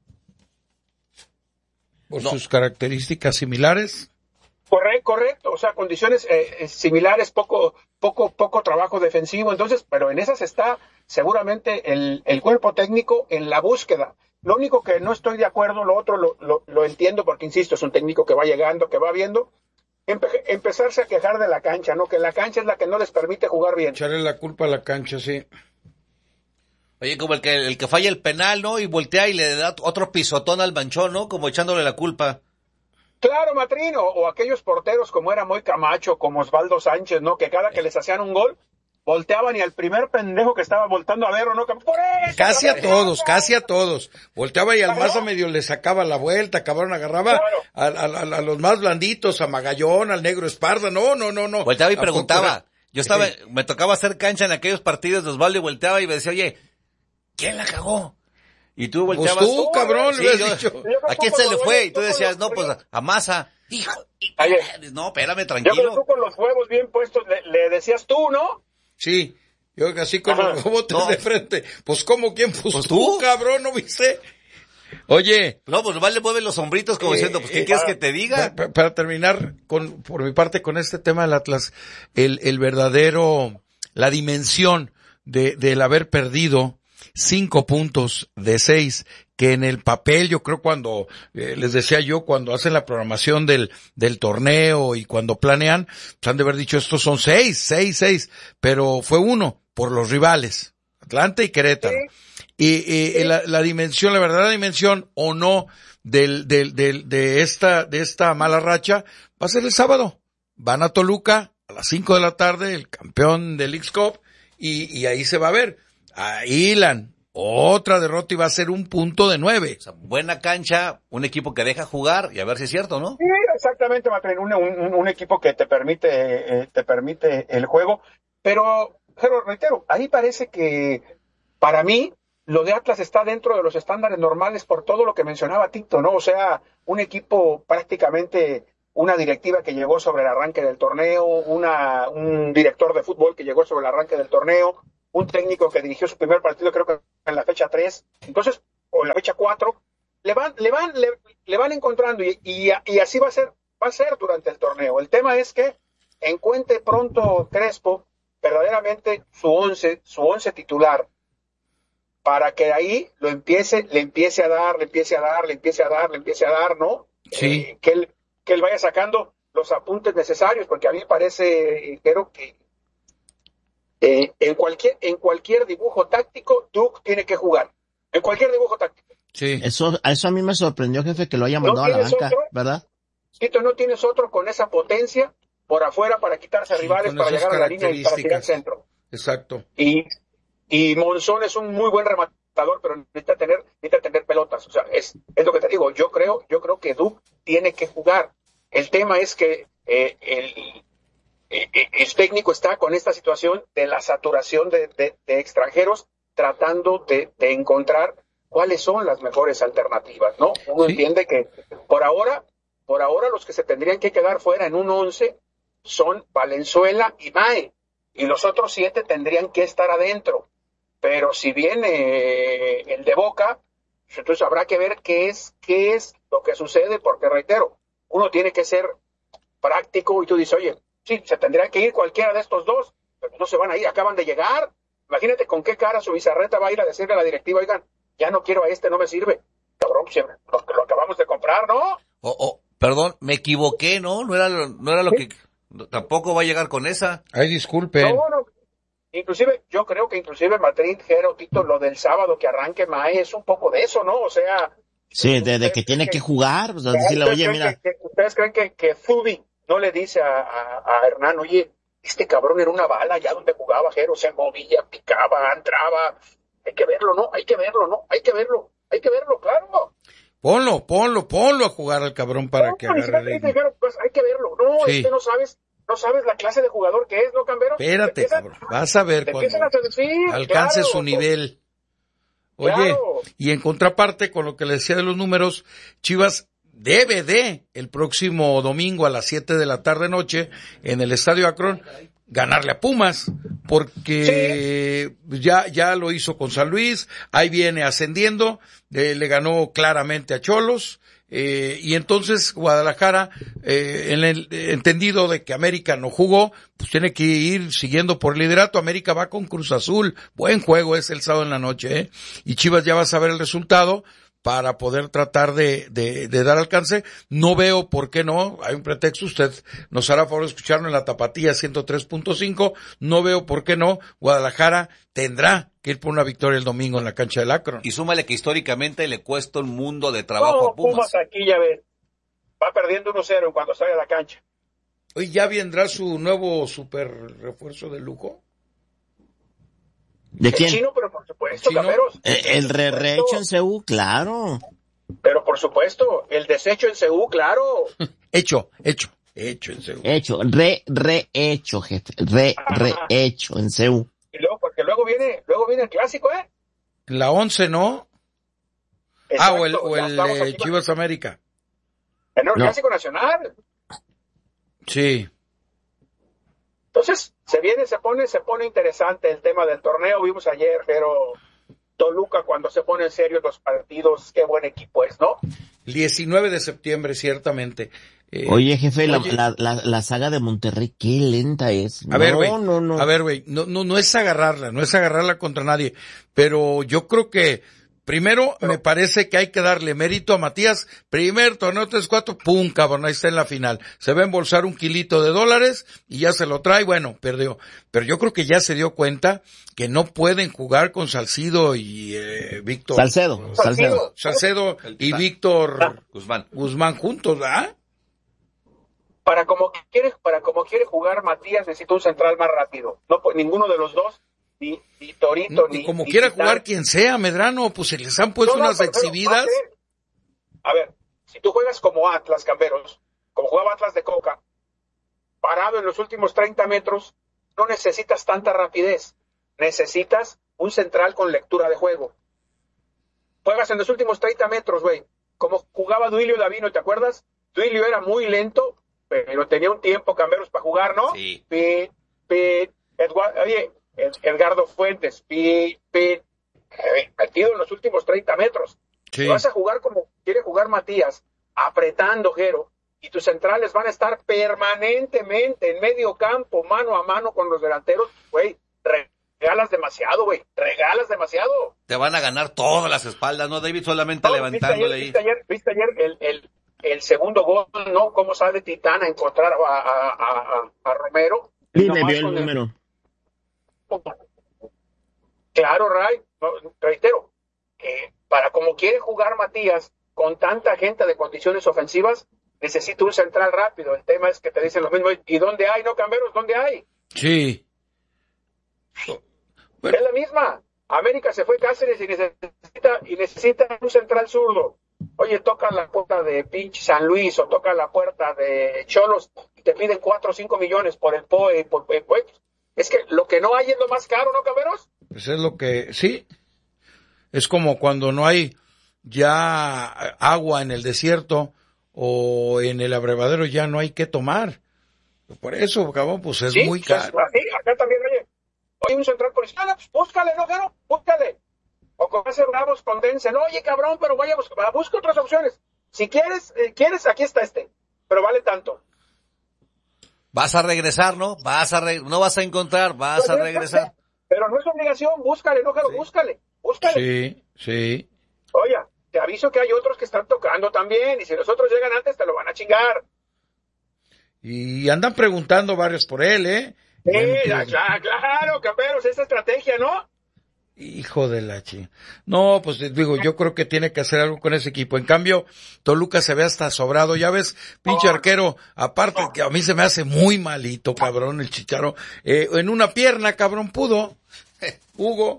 Por No. sus características similares. Correcto, correcto, o sea, condiciones eh, similares, poco, poco, poco trabajo defensivo, entonces, pero en esas está seguramente el, el cuerpo técnico en la búsqueda. Lo único que no estoy de acuerdo, lo otro lo, lo, lo entiendo porque, insisto, es un técnico que va llegando, que va viendo, empe- empezarse a quejar de la cancha, ¿no? Que la cancha es la que no les permite jugar bien. Echarle la culpa a la cancha, sí. Oye, como el que el que falla el penal, ¿no? Y voltea y le da otro pisotón al manchón, ¿no? Como echándole la culpa. Claro, Matrino, o aquellos porteros como era Moy Camacho, como Osvaldo Sánchez, ¿no? Que cada que les hacían un gol, volteaban y al primer pendejo que estaba voltando a ver, ¿no? Que, ¡por eso, Casi a cabrón! todos, casi a todos. Volteaba y al Claro. Maza medio le sacaba la vuelta, cabrón, agarraba Claro. a, a- a- a los más blanditos, a Magallón, al Negro Esparza. No, no, no, no. Volteaba y ¿A preguntaba. poco Yo estaba, Sí. me tocaba hacer cancha en aquellos partidos de Osvaldo y volteaba y me decía, oye, ¿quién la cagó? Y tú Pues volteabas. tú, cabrón, Sí, le hubieras yo- dicho. ¿a quién se le fue? Y tú decías, no, pues a Maza. Hijo, y- Oye. no, espérame, Yo creo que tranquilo. tú con los huevos bien puestos le, le decías tú, ¿no? Sí, yo así con Ajá. los botes No. de frente. Pues, ¿cómo? ¿Quién? Pues, Pues tú, tú. cabrón, ¿no viste? Oye, No, pues nomás le mueven los sombritos como Eh, diciendo, pues, ¿qué eh, quieres para- que te diga? Pa- pa- Para terminar con, por mi parte, con este tema del Atlas, el, el verdadero, la dimensión de, del haber perdido cinco puntos de seis, que en el papel, yo creo cuando, eh, les decía yo, cuando hacen la programación del, del torneo y cuando planean, pues han de haber dicho estos son seis, seis, seis, pero fue uno por los rivales, Atlanta y Querétaro. Y, y, y la, la dimensión, la verdadera dimensión o no del, del, del, de esta, de esta mala racha va a ser el sábado. Van a Toluca a las cinco de la tarde, el campeón del X-Cup, y, y ahí se va a ver. A Ilan, otra derrota y va a ser un punto de nueve. O sea, buena cancha, un equipo que deja jugar y a ver si es cierto, ¿no? Sí, exactamente, Matrín, un, un, un equipo que te permite, eh, te permite el juego. Pero, pero reitero, ahí parece que para mí lo de Atlas está dentro de los estándares normales por todo lo que mencionaba Tito, ¿no? O sea, un equipo prácticamente, una directiva que llegó sobre el arranque del torneo, una, un director de fútbol que llegó sobre el arranque del torneo, un técnico que dirigió su primer partido, creo que en la fecha tres, entonces, o en la fecha cuatro, le van, le van, le, le van encontrando y, y, y así va a ser, va a ser durante el torneo. El tema es que encuentre pronto Crespo verdaderamente su once, su once titular, para que ahí lo empiece, le empiece a dar, le empiece a dar, le empiece a dar, le empiece a dar, ¿no? Sí. Eh, que él, que él vaya sacando los apuntes necesarios, porque a mí me parece, creo que eh, en cualquier, en cualquier dibujo táctico, Duke tiene que jugar. En cualquier dibujo táctico. Sí. Eso, eso a mí me sorprendió, jefe, que lo haya mandado ¿No a la banca, otro? ¿verdad? Tito, no tienes otro con esa potencia por afuera para quitarse a Sí, rivales, con para esas llegar a la línea y para tirar al características. centro. Exacto. Y, y Monzón es un muy buen rematador, pero necesita tener, necesita tener pelotas. O sea, es, es lo que te digo. Yo creo, yo creo que Duke tiene que jugar. El tema es que eh, el, eh, el técnico está con esta situación de la saturación de, de, de extranjeros, tratando de, de encontrar cuáles son las mejores alternativas, ¿no? Uno Sí. entiende que por ahora, por ahora los que se tendrían que quedar fuera en un once son Valenzuela y Mae, y los otros siete tendrían que estar adentro. Pero si viene eh, el de Boca, entonces habrá que ver qué es, qué es lo que sucede, porque reitero, uno tiene que ser práctico y tú dices, oye, sí, se tendría que ir cualquiera de estos dos, pero no se van a ir, acaban de llegar. Imagínate con qué cara su Bizarreta va a ir a decirle a la directiva, oigan, ya no quiero a este, no me sirve. Cabrón, lo, lo acabamos de comprar, ¿no? Oh, oh, perdón, me equivoqué, ¿no? No era lo, no era lo que... Tampoco va a llegar con esa. Ay, disculpen. No, no. Inclusive, yo creo que inclusive Madrid, Jero, Tito, lo del sábado que arranque Mae es un poco de eso, ¿no? O sea... Sí, de, de que tiene que, que jugar, o sea, decirle, oye, mira... Que, que, ¿Ustedes creen que, que Zubi no le dice a, a, a Hernán, oye, este cabrón era una bala ya donde jugaba, Jero, se movía, picaba, entraba? Hay que verlo, ¿no? Hay que verlo, ¿no? Hay que verlo, hay que verlo, claro. Ponlo, ponlo, ponlo a jugar al cabrón para no, que agarre ritmo. Jero, pues hay que verlo. No, Sí. es que no sabes, no sabes la clase de jugador que es, ¿no, Cambero? Espérate, empiezan, cabrón. Vas a ver cuando a seducir, alcance claro. su nivel. Oye, Claro. y en contraparte con lo que le decía de los números, Chivas debe de el próximo domingo a las siete de la tarde noche en el Estadio Akron ganarle a Pumas, porque sí. ya ya lo hizo con San Luis, ahí viene ascendiendo, eh, le ganó claramente a Cholos, eh, y entonces Guadalajara, eh, en el entendido de que América no jugó, pues tiene que ir siguiendo por liderato. América va con Cruz Azul, buen juego es el sábado en la noche, ¿eh? Y Chivas ya va a saber el resultado para poder tratar de, de, de dar alcance. No veo por qué no, hay un pretexto, usted nos hará favor de escucharlo en la Tapatía ciento tres punto cinco, no veo por qué no, Guadalajara tendrá que ir por una victoria el domingo en la cancha del Akron. Y súmale que históricamente le cuesta un mundo de trabajo no, a Pumas. Pumas aquí ya ves, va perdiendo uno cero cuando sale a la cancha. Hoy ya vendrá su nuevo super refuerzo de lujo. ¿De quién? El chino, pero por supuesto, ¿Chino? Cameros. Eh, el re rehecho en C U, claro. Pero por supuesto, el desecho en C U, claro. Hecho, hecho, hecho en serio. Hecho, re rehecho, jefe, re rehecho en C U. Y luego, porque luego viene, luego viene el clásico, ¿eh? La once, ¿no? Exacto, ah, o el, o el estamos eh, aquí, Chivas América. en el No. clásico nacional. Sí. Entonces, se viene, se pone, se pone interesante el tema del torneo. Vimos ayer, pero Toluca cuando se pone en serio los partidos, qué buen equipo es, ¿no? El diecinueve de septiembre, ciertamente. Eh, Oye, jefe, la, oye, la, la, la saga de Monterrey, qué lenta es. A no, ver, güey. no, no. A ver, güey. No, no, no es agarrarla, no es agarrarla contra nadie. Pero yo creo que, primero, me parece que hay que darle mérito a Matías. Primer torneo tres cuatro, pum, cabrón, ahí está en la final. Se va a embolsar un kilito de dólares y ya se lo trae, bueno, perdió. Pero yo creo que ya se dio cuenta que no pueden jugar con Salcido y eh, Víctor. Salcedo, Salcedo. Salcedo y Víctor Guzmán. Guzmán juntos, ¿ah? Para como quiere, para como quiere jugar Matías, necesita un central más rápido. No, pues ninguno de los dos, ni, ni Torito, Y ni. como ni quiera Titán. jugar quien sea, Medrano, pues se les han puesto No, no, unas pero, pero, exhibidas. A ver, si tú juegas como Atlas, Camberos, como jugaba Atlas de Coca, parado en los últimos treinta metros, no necesitas tanta rapidez. Necesitas un central con lectura de juego. Juegas en los últimos treinta metros, güey. Como jugaba Duilio Davino, ¿te acuerdas? Duilio era muy lento, pero tenía un tiempo, Camberos, para jugar, ¿no? Sí. Pit, pit, Eduardo, oye, Edgardo Fuentes, pi, pi, eh, metido en los últimos treinta metros. Sí. Si vas a jugar como quiere jugar Matías, apretando, Jero, y tus centrales van a estar permanentemente en medio campo, mano a mano con los delanteros, güey, regalas demasiado, güey, regalas demasiado. Te van a ganar todas las espaldas, ¿no, David? Solamente No, levantándole ¿viste ayer, ahí. ¿Viste ayer, viste ayer el, el, el segundo gol, no? Cómo sale Titán a encontrar a, a, a, a Romero. Sí, le Nomás vio el con número. El... Claro, Ray, no, reitero, que para como quiere jugar Matías, con tanta gente de condiciones ofensivas, necesita un central rápido. El tema es que te dicen lo mismo. ¿Y dónde hay, no, Camberos? ¿Dónde hay? Sí. Bueno. Es la misma. América se fue Cáceres y necesita, y necesita un central zurdo. Oye, toca la puerta de pinche San Luis o toca la puerta de Cholos y te piden cuatro o cinco millones por el P O E. Por, por, por, es que lo que no hay es lo más caro, ¿no, Camberos? Pues es lo que, sí. Es como cuando no hay ya agua en el desierto o en el abrevadero, ya no hay que tomar. Por eso, cabrón, pues es sí, muy pues, caro. Así, acá también, oye, oye, un central policial, pues búscale, ¿no, Jero? Búscale. O con ese bravos condensen, oye, cabrón, pero vaya, busca, busca otras opciones. Si quieres, eh, quieres, aquí está este, pero vale tanto. Vas a regresar, ¿no? Vas a re... no vas a encontrar, vas pues a regresar. Pero no es obligación, búscale, ¿no, Jero? Sí. Búscale, búscale. Sí, sí. Oye, te aviso que hay otros que están tocando también, y si los otros llegan antes, te lo van a chingar. Y andan preguntando varios por él, ¿eh? Sí, ya, claro, claro, Camperos, esa estrategia, ¿no? Hijo de la chi. No, pues digo, yo creo que tiene que hacer algo con ese equipo. En cambio, Toluca se ve hasta sobrado. Ya ves, pinche arquero, aparte que a mí se me hace muy malito, cabrón, el Chicharo. Eh, en una pierna, cabrón, pudo. Hugo.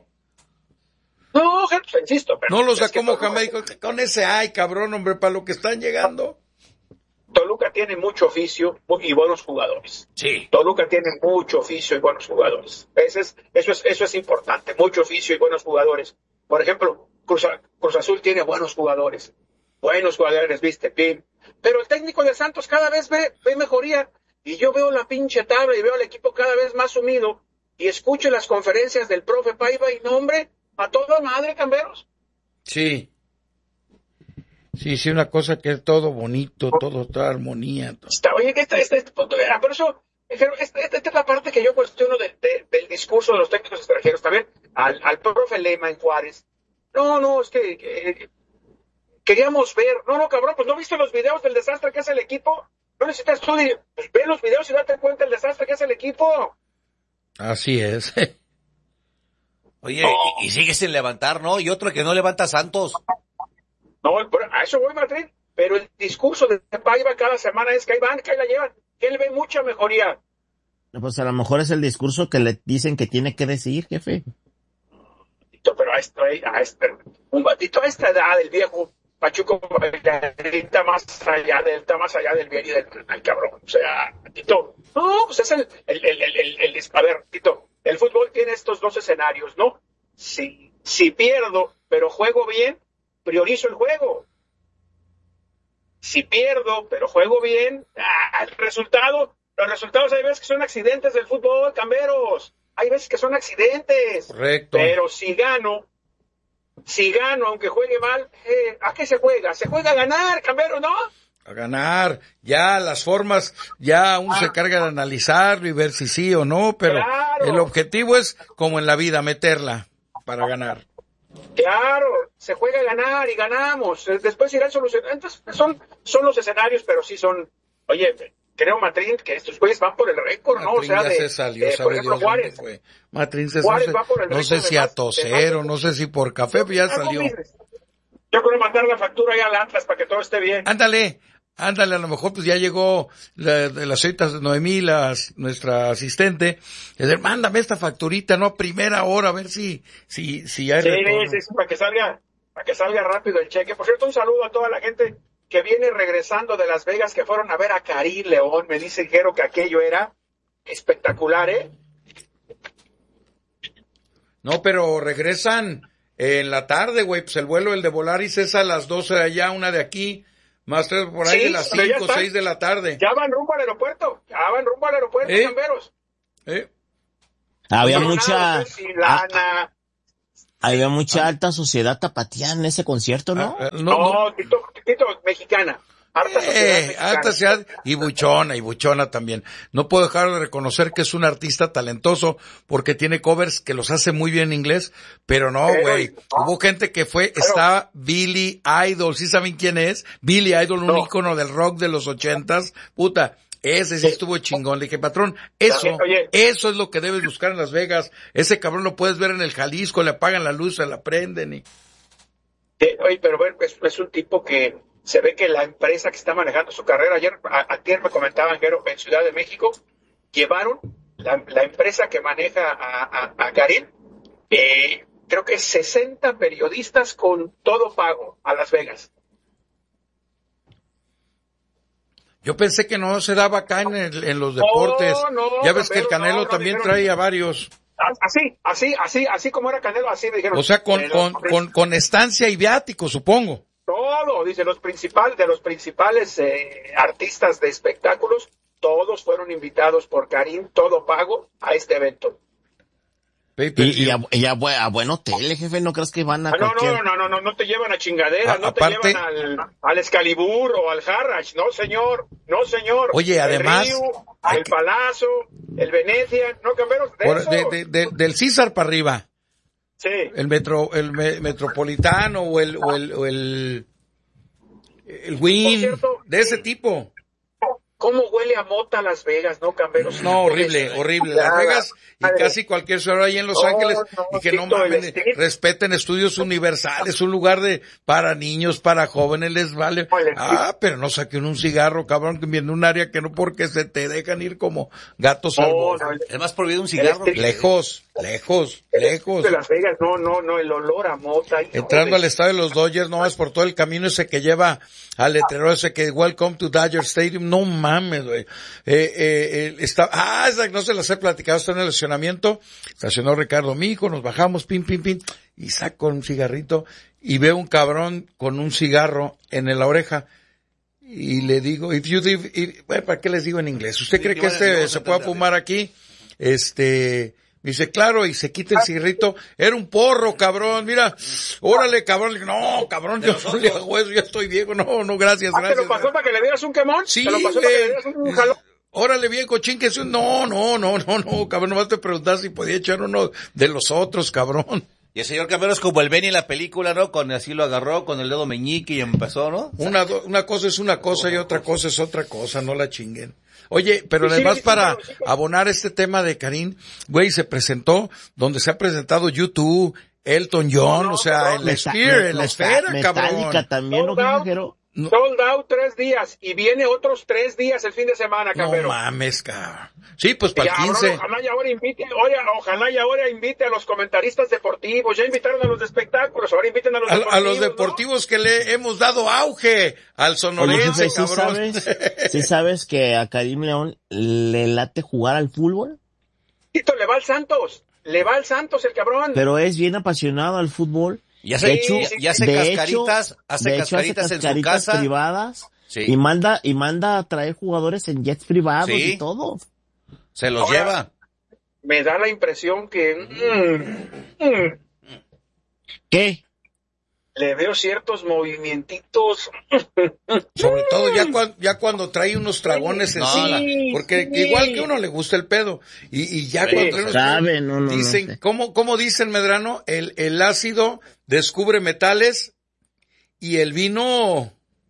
No, insisto. Pero no lo sacó Mohamed, con ese ay, cabrón, hombre, para lo que están llegando. Toluca tiene mucho oficio y buenos jugadores. Sí. Toluca tiene mucho oficio y buenos jugadores. Eso es, eso es, eso es importante, mucho oficio y buenos jugadores. Por ejemplo, Cruz, Cruz Azul tiene buenos jugadores. Buenos jugadores, viste, Pim. Pero el técnico de Santos cada vez ve, ve mejoría. Y yo veo la pinche tabla y veo al equipo cada vez más sumido. Y escucho las conferencias del profe Paiva y no, hombre, a toda madre, Camberos. Sí. Sí, sí, una cosa que es todo bonito, todo, toda armonía. Todo. Está, oye, que este, este, este punto, por eso, esta, esta, esta es la parte que yo cuestiono de, de, del discurso de los técnicos extranjeros también, al, al profe Lema en Juárez. No, no, es que, que queríamos ver, no, no, cabrón, pues no viste los videos del desastre que hace el equipo, no necesitas tú, pues ve los videos y date cuenta del desastre que hace el equipo. Así es. Oye, no. y, y sigue sin levantar, ¿no? Y otro que no levanta Santos. No, a eso voy, Martín, pero el discurso de Paiva cada semana es que ahí van, que ahí la llevan, que él ve mucha mejoría. Pues a lo mejor es el discurso que le dicen que tiene que decir, jefe. Pero a, esto, a este, un batito a esta edad, el viejo Pachuco está más allá del, está más allá del bien y del ay, cabrón. O sea, Tito, no, pues es el, el, el, el, el, el, a ver, Tito, el fútbol tiene estos dos escenarios, ¿no? Si, si pierdo, pero juego bien, priorizo el juego. Si pierdo, pero juego bien, ah, el resultado, los resultados hay veces que son accidentes del fútbol, Camberos. Hay veces que son accidentes. Correcto. Pero si gano, si gano, aunque juegue mal, eh, ¿a qué se juega? Se juega a ganar, Camberos, ¿no? A ganar. Ya las formas, ya uno ah. se carga de analizarlo y ver si sí o no, pero claro. El objetivo es, como en la vida, meterla para ganar. Claro, se juega a ganar y ganamos. Después irán solucionando. Entonces, son, son los escenarios, pero sí son, oye, creo, Matrín, que estos güeyes van por el récord, ¿no? Matrín o sea, ya de, se salió, eh, sabe por ejemplo, Dios Juárez. dónde fue. Matrín se Juárez salió, va por el no sé si a tosero, no sé si por café, pero ya salió. Yo quiero mandar la factura ya al Atlas para que todo esté bien. Ándale, ándale, a lo mejor pues ya llegó la, de las citas de Noemí, la, nuestra asistente, es decir, mándame esta facturita, no a primera hora, a ver si, si, si hay sí, retorno. Sí, sí, para que salga, para que salga rápido el cheque. Por cierto, un saludo a toda la gente que viene regresando de Las Vegas, que fueron a ver a Karim León. Me dice Jero que aquello era espectacular, ¿eh? No, pero regresan en la tarde, güey, pues el vuelo, el de Volaris es a las doce de allá, una de aquí, más tres por ahí, sí, de las cinco, seis de la tarde. Ya van rumbo al aeropuerto, ya van rumbo al aeropuerto, ¿Eh? Camberos. ¿Eh? Había No, mucha, nada, pues, sin lana. ah, había mucha alta sociedad tapatía en ese concierto, ¿no? Ah, ah, no, no. No, Tito, Tito, mexicana. Harta sociedad Eh, mexicana. alta sociedad y buchona, y buchona también. No puedo dejar de reconocer que es un artista talentoso porque tiene covers que los hace muy bien en inglés, pero no, Pero, güey. no. Hubo gente que fue, estaba Billy Idol, ¿sí saben quién es? Billy Idol, un No. ícono del rock de los ochentas. Puta, ese sí estuvo chingón. Le dije, patrón, eso, Oye. eso es lo que debes buscar en Las Vegas. Ese cabrón lo puedes ver en el Jalisco, le apagan la luz, se la prenden y... Eh, Oye, pero bueno, es, es un tipo que se ve que la empresa que está manejando su carrera, ayer, a- ayer me comentaban que era en Ciudad de México, llevaron la, la empresa que maneja a, a, a Karim, eh, creo que sesenta periodistas con todo pago a Las Vegas. Yo pensé que no se daba acá en, el- en los deportes. no, Ya ves que el Canelo, Canelo no, no, también dijeron- trae a varios. Así, así, así, así como era Canelo, así me dijeron. O sea, con, Eh, con, los- con, con estancia y viático, supongo. Todo, dice, los principales, de los principales eh, artistas de espectáculos, todos fueron invitados por Karim, todo pago, a este evento. Pay per Y, y, a, view. y a buen, a buen hotel, jefe, ¿no crees que van a Ah, no, cualquier... no, no, no, no, no te llevan a chingadera, A- no aparte- te llevan al, al Excalibur o al Harrach, no señor, no señor. Oye, además- El Río, hay el que- Palazzo, el Venecia, no cambiaron de Por- eso. de- de- de- del César para arriba. Sí. El metro, el me- metropolitano o el, o el, o el, el Win, Por cierto, de ese tipo. ¿Cómo huele a mota Las Vegas, no camberos? No, horrible, horrible. Las Vegas y Madre. casi cualquier ciudad ahí en Los No, Ángeles. no, Y que no Tito, el mamen, estilo. respeten estudios universales, un lugar de, para niños, para jóvenes, les vale. No, el estilo. Ah, pero no saquen un cigarro, cabrón, que viene un área que no porque se te dejan ir como gatos al No, golf. no, el- Es más prohibido un cigarro. El- que- Lejos, lejos, el lejos. de Las Vegas, no, no, no, el olor a mota. hijo Entrando de- al estadio de los Dodgers, no es por todo el camino ese que lleva al letrero ese que Welcome to Dodger Stadium, no mames, güey. Eh, eh, eh, está, ah, esa no se las he platicado, está en el estacionamiento, estacionó Ricardo Mijo, nos bajamos, pim, pim, pim, y saco un cigarrito, y veo un cabrón con un cigarro en la oreja, y le digo, if you live, if- bueno, ¿para qué les digo en inglés? ¿Usted Sí, cree que que van a- este vamos a se pueda entender. fumar aquí? Este, me dice, claro, y se quita el cigarrito. Era un porro, cabrón, mira. Órale, cabrón. Le digo, no, cabrón, yo no le hago eso, ya estoy viejo. No, no, gracias, Ah, ¿te gracias. lo pasó para que le dieras un quemón? Sí, ¿Te lo pasó para que le güey. dieras un jalón? Órale, bien, cochín, que es un... No, no, no, no, no, cabrón, nomás te preguntas si podía echar uno de los otros, cabrón. Y el señor Camero es como el Benny en la película, ¿no? Con así lo agarró con el dedo meñique y empezó, ¿no? Una, do- una cosa es una cosa y otra cosa es otra cosa, no la chinguen. Oye, pero Sí, además sí, para sí, sí. abonar este tema de Karim, güey, se presentó donde se ha presentado YouTube, Elton John, No, no, o sea, no, en la Meta- Sphere, en la Meta- esfera, Metallica cabrón. también, ¿no, Sold out. viajero? No. Sold out tres días y viene otros tres días el fin de semana, No Campero. mames, cabrón. Sí, pues Y para el ahora, quince. ojalá y ahora invite, oye, ojalá y ahora invite a los comentaristas deportivos, ya invitaron a los de espectáculos, ahora inviten a los A, deportivos. a los ¿no? deportivos que le hemos dado auge al Oye, sonorense, jefe, ¿sí cabrón. sabes, ¿sí sabes que a Karim León le late jugar al fútbol? Tito, le va al Santos, le va al Santos el cabrón. Pero es bien apasionado al fútbol. Y hace, De hecho, y hace de cascaritas, hecho- hace de hecho, hace cascaritas en su cascaritas casa. privadas Sí. y manda y manda a traer jugadores en jets privados Sí. y todo. Se los Ahora- lleva. Me da la impresión que mm, mm, ¿Qué? le veo ciertos movimientitos. Sobre todo ya cuando, ya cuando trae unos tragones No, encima, la- porque sí. igual que uno le gusta el pedo, y, y ya Sí, cuando trae unos sabe, no, no, no dicen, sé. ¿cómo, cómo dicen Medrano? El, el ácido descubre metales y el vino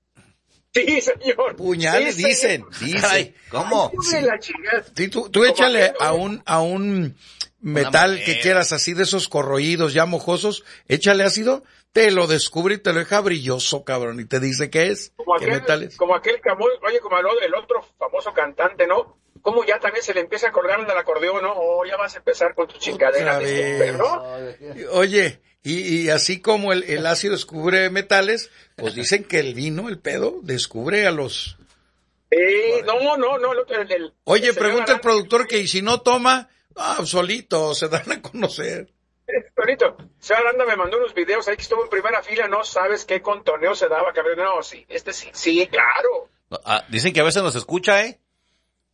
Sí, señor. puñales, Sí, dicen, señor. dicen. Ay, ¿cómo? Ay, la chingada. Sí, tú, tú échale Como a un, a un metal moneda. que quieras así de esos corroídos ya mojosos, échale ácido, te lo descubre y te lo deja brilloso, cabrón, y te dice qué es, Como qué aquel, metal es. como aquel camo- oye, como el, el otro famoso cantante, ¿no? Como ya también se le empieza a colgar el del acordeón, ¿no? Oh, ya vas a empezar con tu chingadera Otra de vez. siempre, ¿no? Oye, y, y así como el, el ácido descubre metales, pues dicen que el vino, el pedo, descubre a los... Eh, no, no, no. El, el- el- Oye, el pregunta el señor productor que y si no toma, ah, solito, se dan a conocer. Aranda, Tonito, señor Aranda me mandó unos videos ahí que estuvo en primera fila, no sabes qué contoneo se daba, cabrón. No, sí, este sí, sí, claro. Ah, dicen que a veces nos escucha, ¿eh?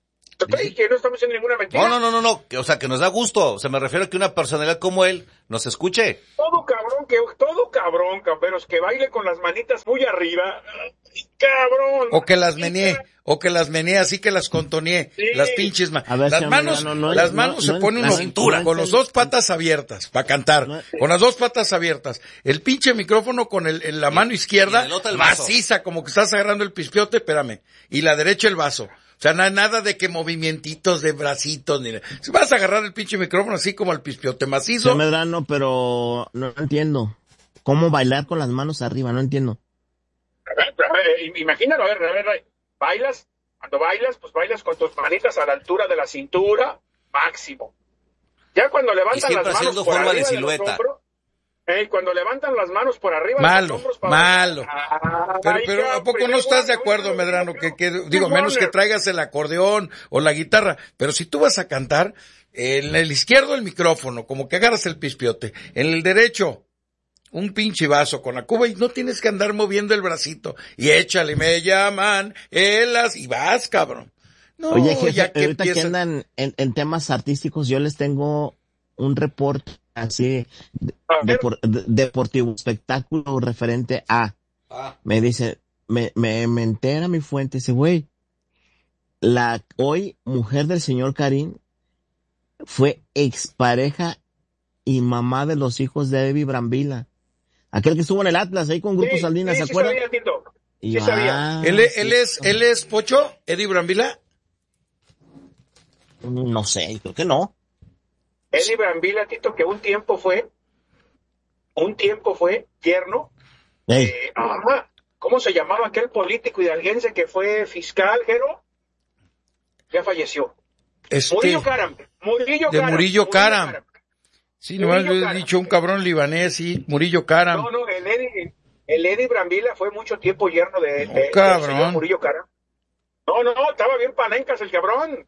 Estoy, que no estamos diciendo ninguna mentira. No, no, no, no, no, que, o sea, que nos da gusto. O sea, me refiero a que una personalidad como él nos escuche. Todo cabrón, que todo cabrón, camperos, que baile con las manitas muy arriba. Cabrón. O que las menee, o que las menee así que las contoneé. Sí. Las pinches manos. A ver, Las señor manos, Mediano, no, las no, manos no, se no, pone la uno cintura, con las dos patas abiertas para cantar. No. Con las dos patas abiertas. El pinche micrófono con el, en la mano izquierda, y el otro el vaso. maciza, como que estás agarrando el pispiote, espérame. Y la derecha el vaso. O sea, na- nada de que movimientitos de bracitos, ni nada. Si vas a agarrar el pinche micrófono así como el pispiote macizo. Señor Medrano, pero no entiendo. ¿Cómo bailar con las manos arriba? No entiendo. A ver, a ver, imagínalo, a ver, a ver, a ver, bailas, cuando bailas, pues bailas con tus manitas a la altura de la cintura, máximo. Ya cuando levantan Y siempre las manos haciendo por forma de arriba los silueta. hombros, eh, cuando levantan las manos por arriba de Malo, los hombros para malo. Ah, Pero, ay, pero ¿a cabrón, poco no primer estás de Warner, acuerdo, Warner, Medrano? Que, que, Warner. digo, menos que traigas el acordeón o la guitarra. Pero si tú vas a cantar, en el izquierdo el micrófono, como que agarras el pispiote. En el derecho, un pinche vaso con la cuba y no tienes que andar moviendo el bracito. Y échale, me llaman, elas, y vas, cabrón. No, Oye, jefe, ya que ahorita que empiezan... andan en, en temas artísticos, yo les tengo un reporte así, de- A ver. depor- de- deportivo, espectáculo referente a, Ah. me dice, me, me, me entera mi fuente, dice, güey, la hoy mujer del señor Karim fue expareja y mamá de los hijos de Eddie Brambila. Aquel que estuvo en el Atlas ahí con Grupo Sí, Salinas, sí, ¿se sí acuerdan? sabía, Tito. Y sí va, sabía. ¿Él, es- sí, él es, él es Pocho, Eddie Brambila? no sé, creo que no. Eddie Brambila, Tito, que un tiempo fue, un tiempo fue yerno. Ey, Eh, ah, ¿cómo se llamaba aquel político hidalguense que fue fiscal, Jero? Ya falleció. Este, Murillo Karam. Murillo de Karam. Murillo Karam. sí, nomás Murillo le he Karam. dicho un cabrón libanés, sí, Murillo Karam. No, no, el Eddie, el Eddie Brambila fue mucho tiempo yerno de, No, de- del cabrón. señor Murillo Karam. No, no, estaba bien palencas el cabrón.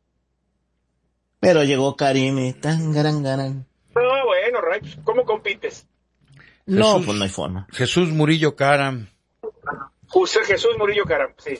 pero llegó Karim y tan gran gran. No, bueno, Ray, ¿cómo compites? No, Jesús. pues no hay forma. Jesús Murillo Karam. José Jesús Murillo Karam, sí.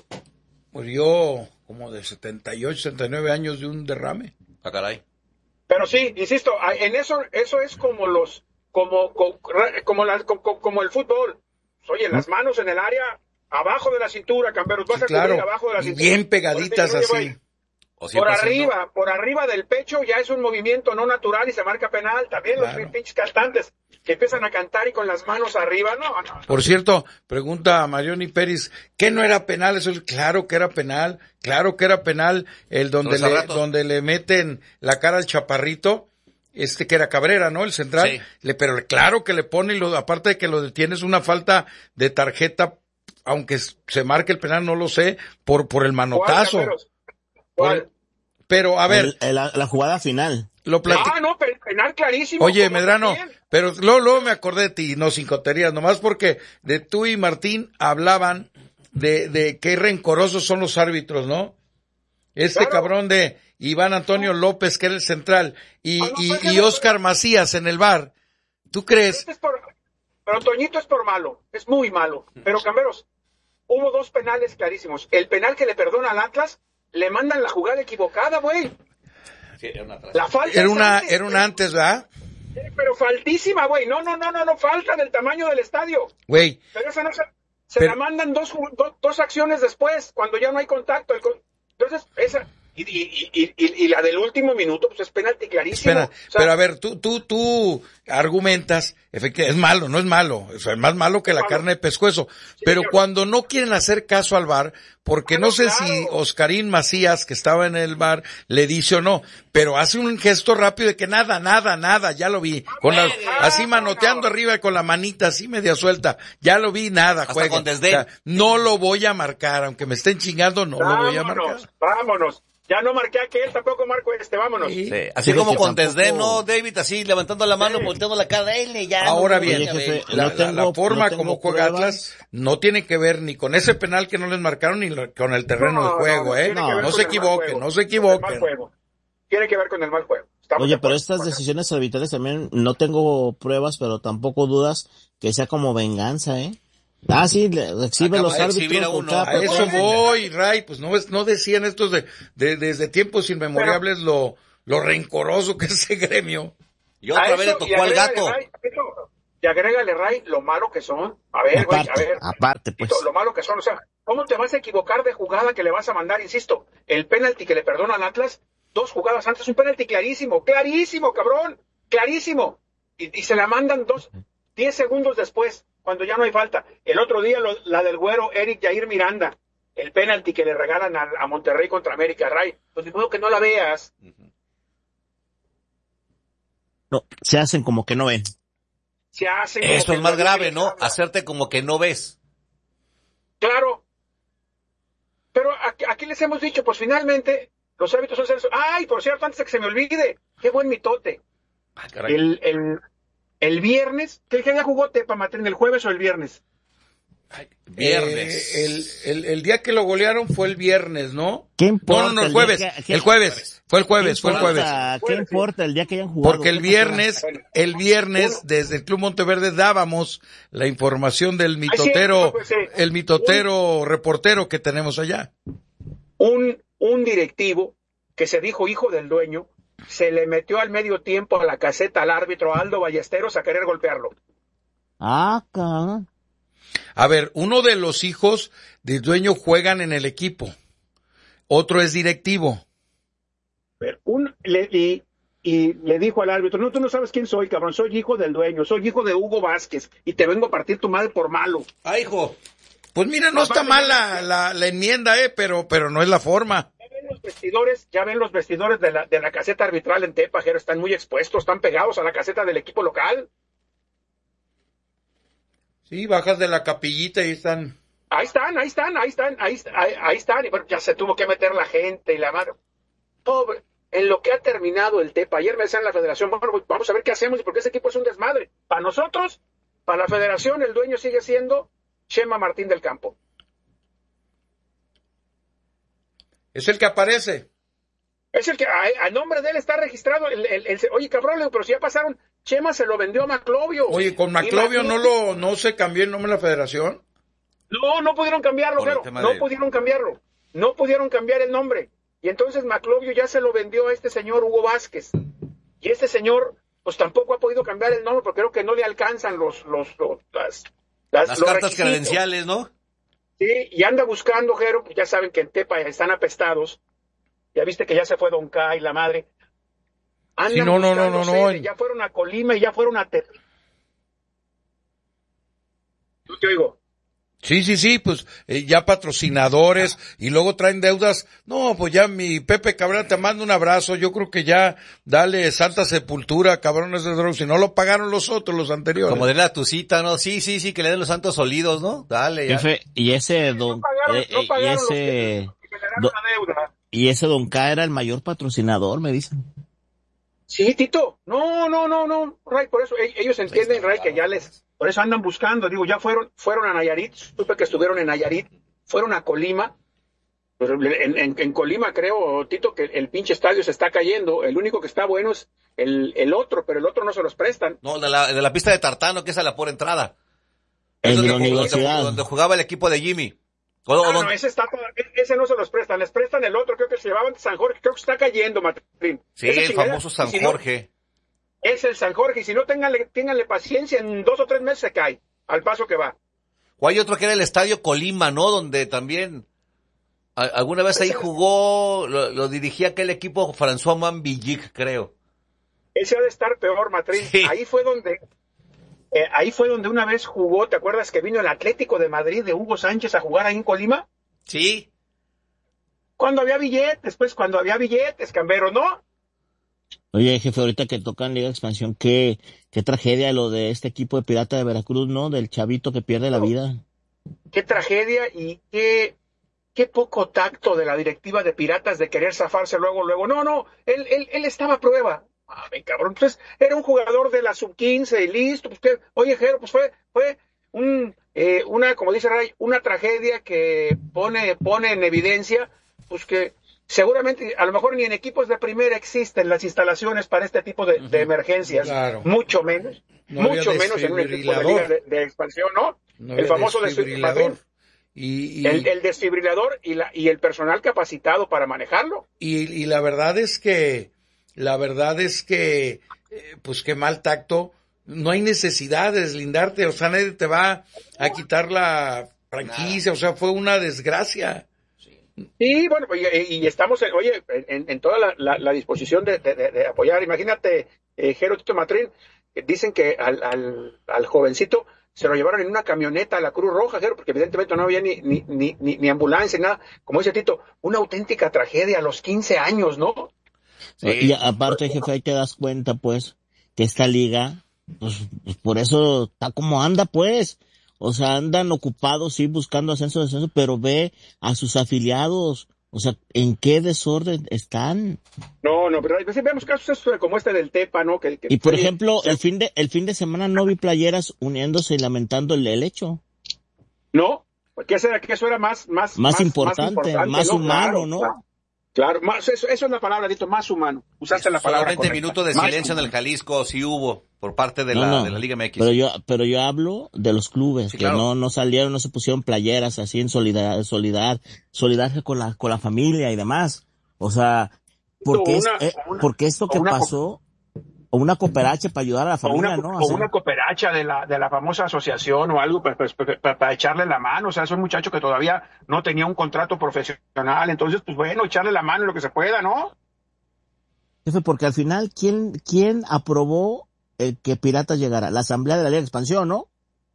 Murió como de setenta y ocho, setenta y nueve años de un derrame. Ah, caray. Pero sí, insisto, en eso, eso es como los, como, como, como, la- como, como el fútbol. Oye, las manos en el área, abajo de la cintura, camperos, vas Sí, a cubrir claro. abajo de la Y cintura. bien pegaditas Por eso, así. oye, O Por siempre haciendo- arriba, por arriba del pecho ya es un movimiento no natural y se marca penal. También Claro. los pinches cantantes que empiezan a cantar y con las manos arriba, no, no. Por cierto, pregunta a Marioni Pérez, ¿qué no era penal? Eso es claro que era penal, claro que era penal el donde Los le, ratos. donde le meten la cara al chaparrito, este que era Cabrera, ¿no? El central, Sí. le, pero claro que le pone, y lo, aparte de que lo detiene, es una falta de tarjeta, aunque se marque el penal, no lo sé, por, por el ¿Cuál, manotazo. camperos? ¿Cuál? Pero, a ver, El- el- la, la jugada final. lo platico. Ah, no, pe- penal clarísimo. Oye, como Medrano, también. pero luego, luego me acordé de ti, no sin coterías, nomás porque de tú y Martín hablaban de, de qué rencorosos son los árbitros, ¿no? Este Claro. cabrón de Iván Antonio López, que era el central, y, Ah, no, y, pues, y pero- Oscar Macías en el bar. ¿Tú crees? Este es por- pero Toñito es por malo, es muy malo. Pero, camperos, hubo dos penales clarísimos. El penal que le perdona al Atlas, le mandan la jugada equivocada, güey. Sí, era una atrás. La falta Era es una, antes, era una antes, ¿verdad? eh, Pero faltísima, güey. No, no, no, no, no, falta del tamaño del estadio. Güey, Pero esa no se, se Pero- la mandan dos, ju- do- dos acciones después, cuando ya no hay contacto. El con- Entonces, esa, y, y, y, y, y la del último minuto, pues es penalti clarísimo. espera, O sea, pero a ver, tú, tú, tú argumentas, efectivamente, es malo, no es malo, o sea, es más malo que la Malo. carne de pescuezo, pero señor. cuando no quieren hacer caso al bar, porque Ah, no no, sé claro. si Oscarín Macías, que estaba en el bar, le dice o no, pero hace un gesto rápido de que nada, nada, nada, ya lo vi, con la, así manoteando arriba con la manita así media suelta, ya lo vi, nada, Hasta juega. con desdén. O sea, no lo voy a marcar, aunque me estén chingando, no lo voy a marcar. vámonos, vámonos. Ya no marqué a aquel, tampoco marco este, vámonos. Sí. Sí, así Sí, como que con tampoco- desdén, ¿no, David? Así levantando la mano, volteando la cara, él ya. Ahora no, bien, Oye, jefe, la, no la- tengo- la forma no tengo como juega pruebas. Atlas no tiene que ver ni con ese penal que no les marcaron ni lo- con el terreno No, de juego, no, ¿eh? tiene que ver No, con se el mal equivoquen, juego, no se con el mal equivoquen. juego. Tiene que ver con el mal juego. Estamos Oye, de pero acuerdo. estas decisiones arbitrales también, no tengo pruebas, pero tampoco dudas que sea como venganza, ¿eh? Ah, sí, le exhibe Acaba los de árbitros. exhibir a con uno. cada A eso persona. voy, Ray, pues no es, no decían estos de, de desde tiempos inmemorables lo, lo rencoroso que es ese gremio. Y otra vez le tocó al gato. Ray, eso, y agrégale, Ray, lo malo que son. A ver, güey, a Aparte, ver. aparte, pues. Tito, lo malo que son, o sea, ¿cómo te vas a equivocar de jugada que le vas a mandar? Insisto, el penalti que le perdona al Atlas, dos jugadas antes, un penalti clarísimo, clarísimo, cabrón, clarísimo. Y, y se la mandan dos, diez segundos después, cuando ya no hay falta. El otro día, lo, la del güero Eric Jair Miranda, el penalti que le regalan a, a Monterrey contra América, Ray, pues de modo que no la veas. No, se hacen como que no ven. Se hacen como Eso que es más no grave, ven, ¿no? habla. Hacerte como que no ves. Claro. Pero aquí, aquí les hemos dicho, pues finalmente, los árbitros son seres... Ay, por cierto, antes de que se me olvide, qué buen mitote. Ah, caray. El, el, el viernes, ¿qué día jugó Tepa Matrín? ¿El jueves o el viernes? Viernes. Eh, el, el, el día que lo golearon fue el viernes, ¿no? ¿Qué importa? No, no, no, el el jueves. día que- El jueves. Fue el jueves, ¿Qué fue el jueves. importa? ¿Qué Jueves, sí. importa el día que hayan jugado? Porque el ¿Qué viernes, Bueno, el viernes, uno- desde el Club Monteverde dábamos la información del cierto, mitotero, pues, sí. el mitotero reportero que tenemos allá. Un, un directivo que se dijo hijo del dueño, se le metió al medio tiempo a la caseta al árbitro Aldo Ballesteros a querer golpearlo. Ah, cabrón. A ver, uno de los hijos del dueño juegan en el equipo. Otro es directivo. Pero un, le, y, y le dijo al árbitro, no, tú no sabes quién soy, cabrón, soy hijo del dueño, soy hijo de Hugo Vázquez y te vengo a partir tu madre por malo. Ah, hijo. Pues mira, no está mal la, la, la enmienda, eh, pero, pero no es la forma. Ya ven los vestidores, ya ven los vestidores de la, de la caseta arbitral en Tepa, Jero, están muy expuestos, están pegados a la caseta del equipo local. Sí, bajas de la capillita y están. Ahí están, ahí están, ahí están, ahí, ahí, ahí están, y bueno, ya se tuvo que meter la gente y la madre. Pobre, en lo que ha terminado el Tepa, ayer me decían en la federación, bueno, pues vamos a ver qué hacemos y porque ese equipo es un desmadre. Para nosotros, para la federación, el dueño sigue siendo Chema Martín del Campo. Es el que aparece. Es el que, a, a nombre de él está registrado, el, el, el- oye cabrón, le digo, pero si ya pasaron, Chema se lo vendió a Maclovio. Oye, con Y Maclovio no lo, no se cambió el nombre de la federación. No, no pudieron cambiarlo, Por el Jero, tema no de- pudieron cambiarlo, no pudieron cambiar el nombre. Y entonces Maclovio ya se lo vendió a este señor Hugo Vázquez. Y este señor, pues tampoco ha podido cambiar el nombre porque creo que no le alcanzan los, los, los las, las, Las los cartas requisitos. credenciales, ¿no? Sí, y anda buscando, Jero, pues ya saben que en Tepa están apestados. Ya viste que ya se fue Don K y la madre. Andan Sí, no, no, no, buscando no, no, sede, en- ya fueron a Colima y ya fueron a Tepa. Yo te oigo. Sí, sí, sí, pues eh, ya patrocinadores y luego traen deudas. No, pues ya mi Pepe Cabrera te mando un abrazo. Yo creo que ya dale santa sepultura, cabrones de drogas. Si no lo pagaron los otros, los anteriores. Como de la tu cita, ¿no? Sí, sí, sí, que le den los santos olidos, ¿no? Dale, ya. Jefe, y ese don, No pagaron, eh, no eh, y pagaron los ese, que, que generaron do- la deuda. y ese don K era el mayor patrocinador, me dicen. Sí, Tito. No, no, no, no, Ray, por eso e- ellos entienden, Ray, que ya les, por eso andan buscando. Digo, ya fueron, fueron a Nayarit, supe que estuvieron en Nayarit, fueron a Colima. Pero en, en, en Colima creo, Tito, que el pinche estadio se está cayendo. El único que está bueno es el, el otro, pero el otro no se los prestan. No, de la, de la pista de Tartano, que es a la por entrada. El Es de donde, la jugó- universidad. donde- donde jugaba el equipo de Jimmy. O- o Ah, no, donde- ese está, ese no se los prestan, les prestan el otro, creo que se llevaban San Jorge, creo que está cayendo, Matrín. sí, Esa el chingadera, famoso San y si no, Jorge. es el San Jorge, y si no, ténganle, ténganle paciencia, en dos o tres meses se cae, al paso que va. O hay otro que era el Estadio Colima, ¿no? Donde también a- alguna vez ahí jugó, lo, lo dirigía aquel equipo François Mambillic, creo. Ese ha de estar peor, Matrín. Sí. Ahí fue donde, eh, ahí fue donde una vez jugó, ¿te acuerdas que vino el Atlético de Madrid de Hugo Sánchez a jugar ahí en Colima? Sí. Cuando había billetes, pues cuando había billetes, Cambero, ¿no? Oye, jefe, ahorita que tocan Liga de Expansión, qué, qué tragedia lo de este equipo de Pirata de Veracruz, ¿no? Del chavito que pierde la vida. Qué tragedia y qué, qué poco tacto de la directiva de Piratas de querer zafarse luego, luego. No, no, él, él, él estaba a prueba. Ah, mi cabrón, pues era un jugador de la sub quince y listo. Pues, que, oye, Jero, pues fue, fue un, eh, una, como dice Ray, una tragedia que pone, pone en evidencia, pues que seguramente, a lo mejor ni en equipos de primera existen las instalaciones para este tipo de, de emergencias. Claro. Mucho menos, No había mucho menos en un equipo de desfibrilador. liga de, de expansión, ¿no? No el famoso desfibrilador. Y, y, el, el desfibrilador y, la, y el personal capacitado para manejarlo. Y, y la verdad es que, la verdad es que, eh, pues qué mal tacto, no hay necesidad de deslindarte, o sea, nadie te va a quitar la franquicia, o sea, fue una desgracia. Sí, bueno, y, y estamos, en, oye, en, en toda la, la, la disposición de, de, de apoyar. Imagínate, eh, Jero Tito Matrín, dicen que al, al, al jovencito se lo llevaron en una camioneta a la Cruz Roja, Jero, porque evidentemente no había ni, ni, ni, ni, ni ambulancia, nada. Como dice Tito, una auténtica tragedia a los quince años, ¿no? Sí. Y aparte, jefe, ahí te das cuenta, pues, que esta liga, pues, pues por eso está como anda, pues. O sea, andan ocupados, sí, buscando ascenso, descenso, pero ve a sus afiliados. O sea, ¿en qué desorden están? No, no, pero vemos casos como este del Tepa, ¿no? Que, que, y por oye, ejemplo, sí. el fin de el fin de semana no vi playeras uniéndose y lamentando el, el hecho. No, porque eso era, que eso era más, más, más, más importante, más, importante, más ¿no? humano, claro, ¿no? Claro, claro, más, eso, eso es la palabra, Dito, más humano. Usaste la palabra Solamente minutos de silencio humano. En el Jalisco sí hubo por parte de, no, la, no, de la Liga M X. Pero yo, pero yo hablo de los clubes, sí, que claro. no, no salieron, no se pusieron playeras así en solidaridad, solidar, solidaridad con la, con la familia y demás. O sea, porque, una, es, eh, una, porque esto que pasó, o una cooperacha para ayudar a la familia, o una, ¿no? O, o sea, una cooperacha de la, de la famosa asociación o algo para, para, para, para echarle la mano. O sea, es un muchacho que todavía no tenía un contrato profesional. Entonces, pues bueno, echarle la mano en lo que se pueda, ¿no? Jefe, porque al final, ¿quién, quién aprobó el que Piratas llegara? La Asamblea de la Liga de Expansión, ¿no?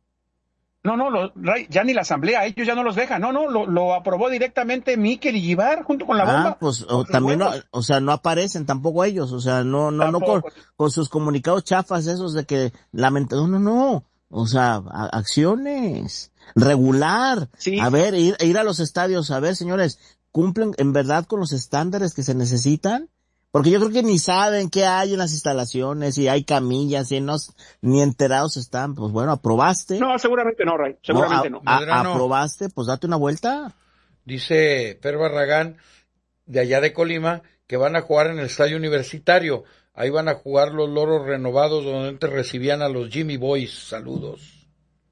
No, no, lo, ya ni la Asamblea, ellos ya no los dejan. No, no, lo, lo aprobó directamente Mikel y Gibar junto con la bomba. Ah, pues o, también, no, o sea, no aparecen tampoco ellos, o sea, no, no, tampoco. no con, con sus comunicados chafas esos de que lamenta, no, no, no, o sea, a, acciones, regular, sí. A ver, ir, ir a los estadios, a ver, señores, ¿cumplen en verdad con los estándares que se necesitan? Porque yo creo que ni saben qué hay en las instalaciones, si hay camillas, si no, ni enterados están. Pues bueno, ¿aprobaste? No, seguramente no, Ray, seguramente no. A, a, ¿Aprobaste? Pues date una vuelta. Dice Per Barragán, de allá de Colima, que van a jugar en el estadio universitario. Ahí van a jugar los Loros Renovados, donde antes recibían a los Jimmy Boys. Saludos.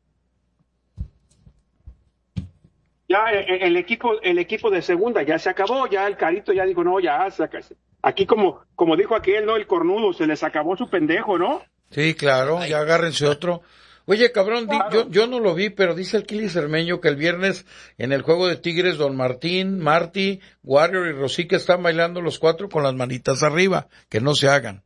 Ya el, el equipo, el equipo de segunda ya se acabó, ya el Carito ya dijo, no, ya, sácase. Aquí como, como dijo aquel, ¿no? El cornudo, se les acabó su pendejo, ¿no? Sí, claro, ya agárrense otro. Oye, cabrón, claro. di, yo, yo no lo vi, pero dice el Kili Cermeño que el viernes en el juego de Tigres, Don Martín, Marty, Warrior y Rosique están bailando los cuatro con las manitas arriba, que no se hagan.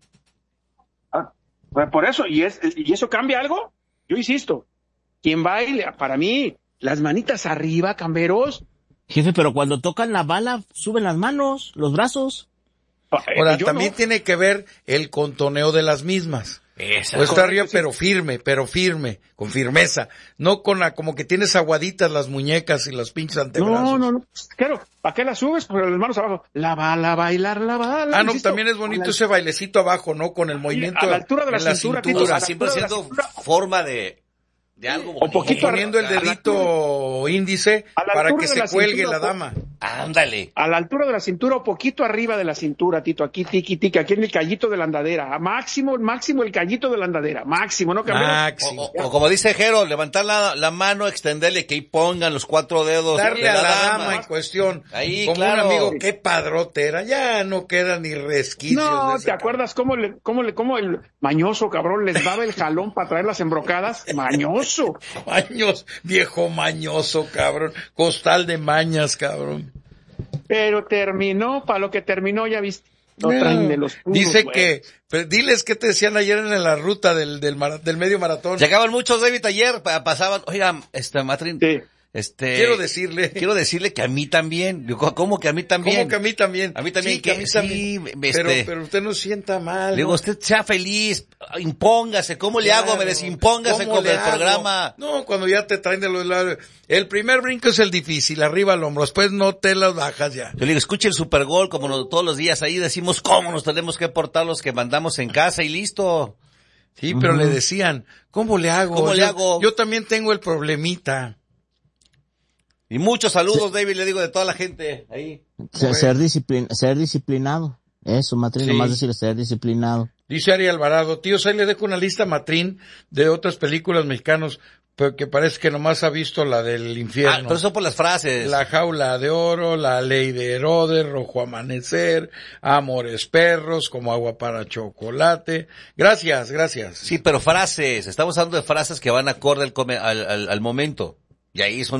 Ah, pues por eso, ¿y, es, ¿y eso cambia algo? Yo insisto, quien baile, para mí, las manitas arriba, camberos. Jefe, pero cuando tocan la bala, suben las manos, los brazos. Ahora, también no. tiene que ver el contoneo de las mismas. Esa, o está arriba, sí. pero firme, pero firme, con firmeza. No con la, como que tienes aguaditas las muñecas y los pinches antebrazos. No, no, no. Claro, ¿para qué la subes? Pues las manos abajo. La bala, bailar, la bala. Ah, no, insisto, también es bonito la... ese bailecito abajo, ¿no? Con el movimiento. A la altura de la, la cintura. cintura. O sea, siempre siendo cintura. Forma de... de algo bonito. O poquito poniendo el dedito índice para que se la cuelgue cintura, la dama. Ándale. A la altura de la cintura o poquito arriba de la cintura, Tito, aquí tiki tiki, aquí en el callito de la andadera, máximo, máximo el callito de la andadera, máximo, ¿no? Máximo. O, o, o como dice Jero, levantar la, la mano, extenderle que ahí pongan los cuatro dedos. Darle de a la, la dama. dama en cuestión. Ahí, como claro. un amigo, qué padrote era, ya no queda ni resquicios. No, de ese ¿te acuerdas cómo le, cómo le, cómo el mañoso cabrón les daba el jalón para traer las embrocadas? Mañoso. Mañoso, viejo mañoso, cabrón. Costal de mañas, cabrón. Pero terminó, para lo que terminó, ya viste. No traen de los puros, dice güey. que, pero diles qué te decían ayer en la ruta del, del, mar, del medio maratón. Llegaban muchos, David, ayer, pasaban, oiga, este, Matrín. Sí. Este, quiero decirle, quiero decirle que a mí también, ¿cómo que a mí también? ¿Cómo que a mí también? A mí también, sí, que, que a mí también. Sí, pero, este, pero usted no sienta mal. Le digo, ¿no? usted sea feliz, impóngase, ¿cómo le claro, hago? Me desimpóngase con el hago? programa. No, cuando ya te traen de los lados, el primer brinco es el difícil, arriba al hombro, después no te las bajas ya. Yo le digo, escuche el Super Gol, como no, todos los días ahí decimos cómo nos tenemos que portar los que mandamos en casa y listo. Sí, pero uh-huh. le decían, ¿cómo le hago? ¿Cómo yo, le hago? Yo también tengo el problemita. Y muchos saludos, sí. David, le digo, de toda la gente ahí. Ser, ser, disciplin, ser disciplinado. Eso, Matrín, sí. Nomás decir ser disciplinado. Dice Ari Alvarado, tíos, ahí le dejo una lista, Matrín, de otras películas mexicanos pero que parece que nomás ha visto la del infierno. Ah, pero eso por las frases. La jaula de oro, la ley de Herodes, rojo amanecer, amores perros, como agua para chocolate. Gracias, gracias. Sí, pero frases. Estamos hablando de frases que van acorde al, come- al, al, al momento. Y ahí son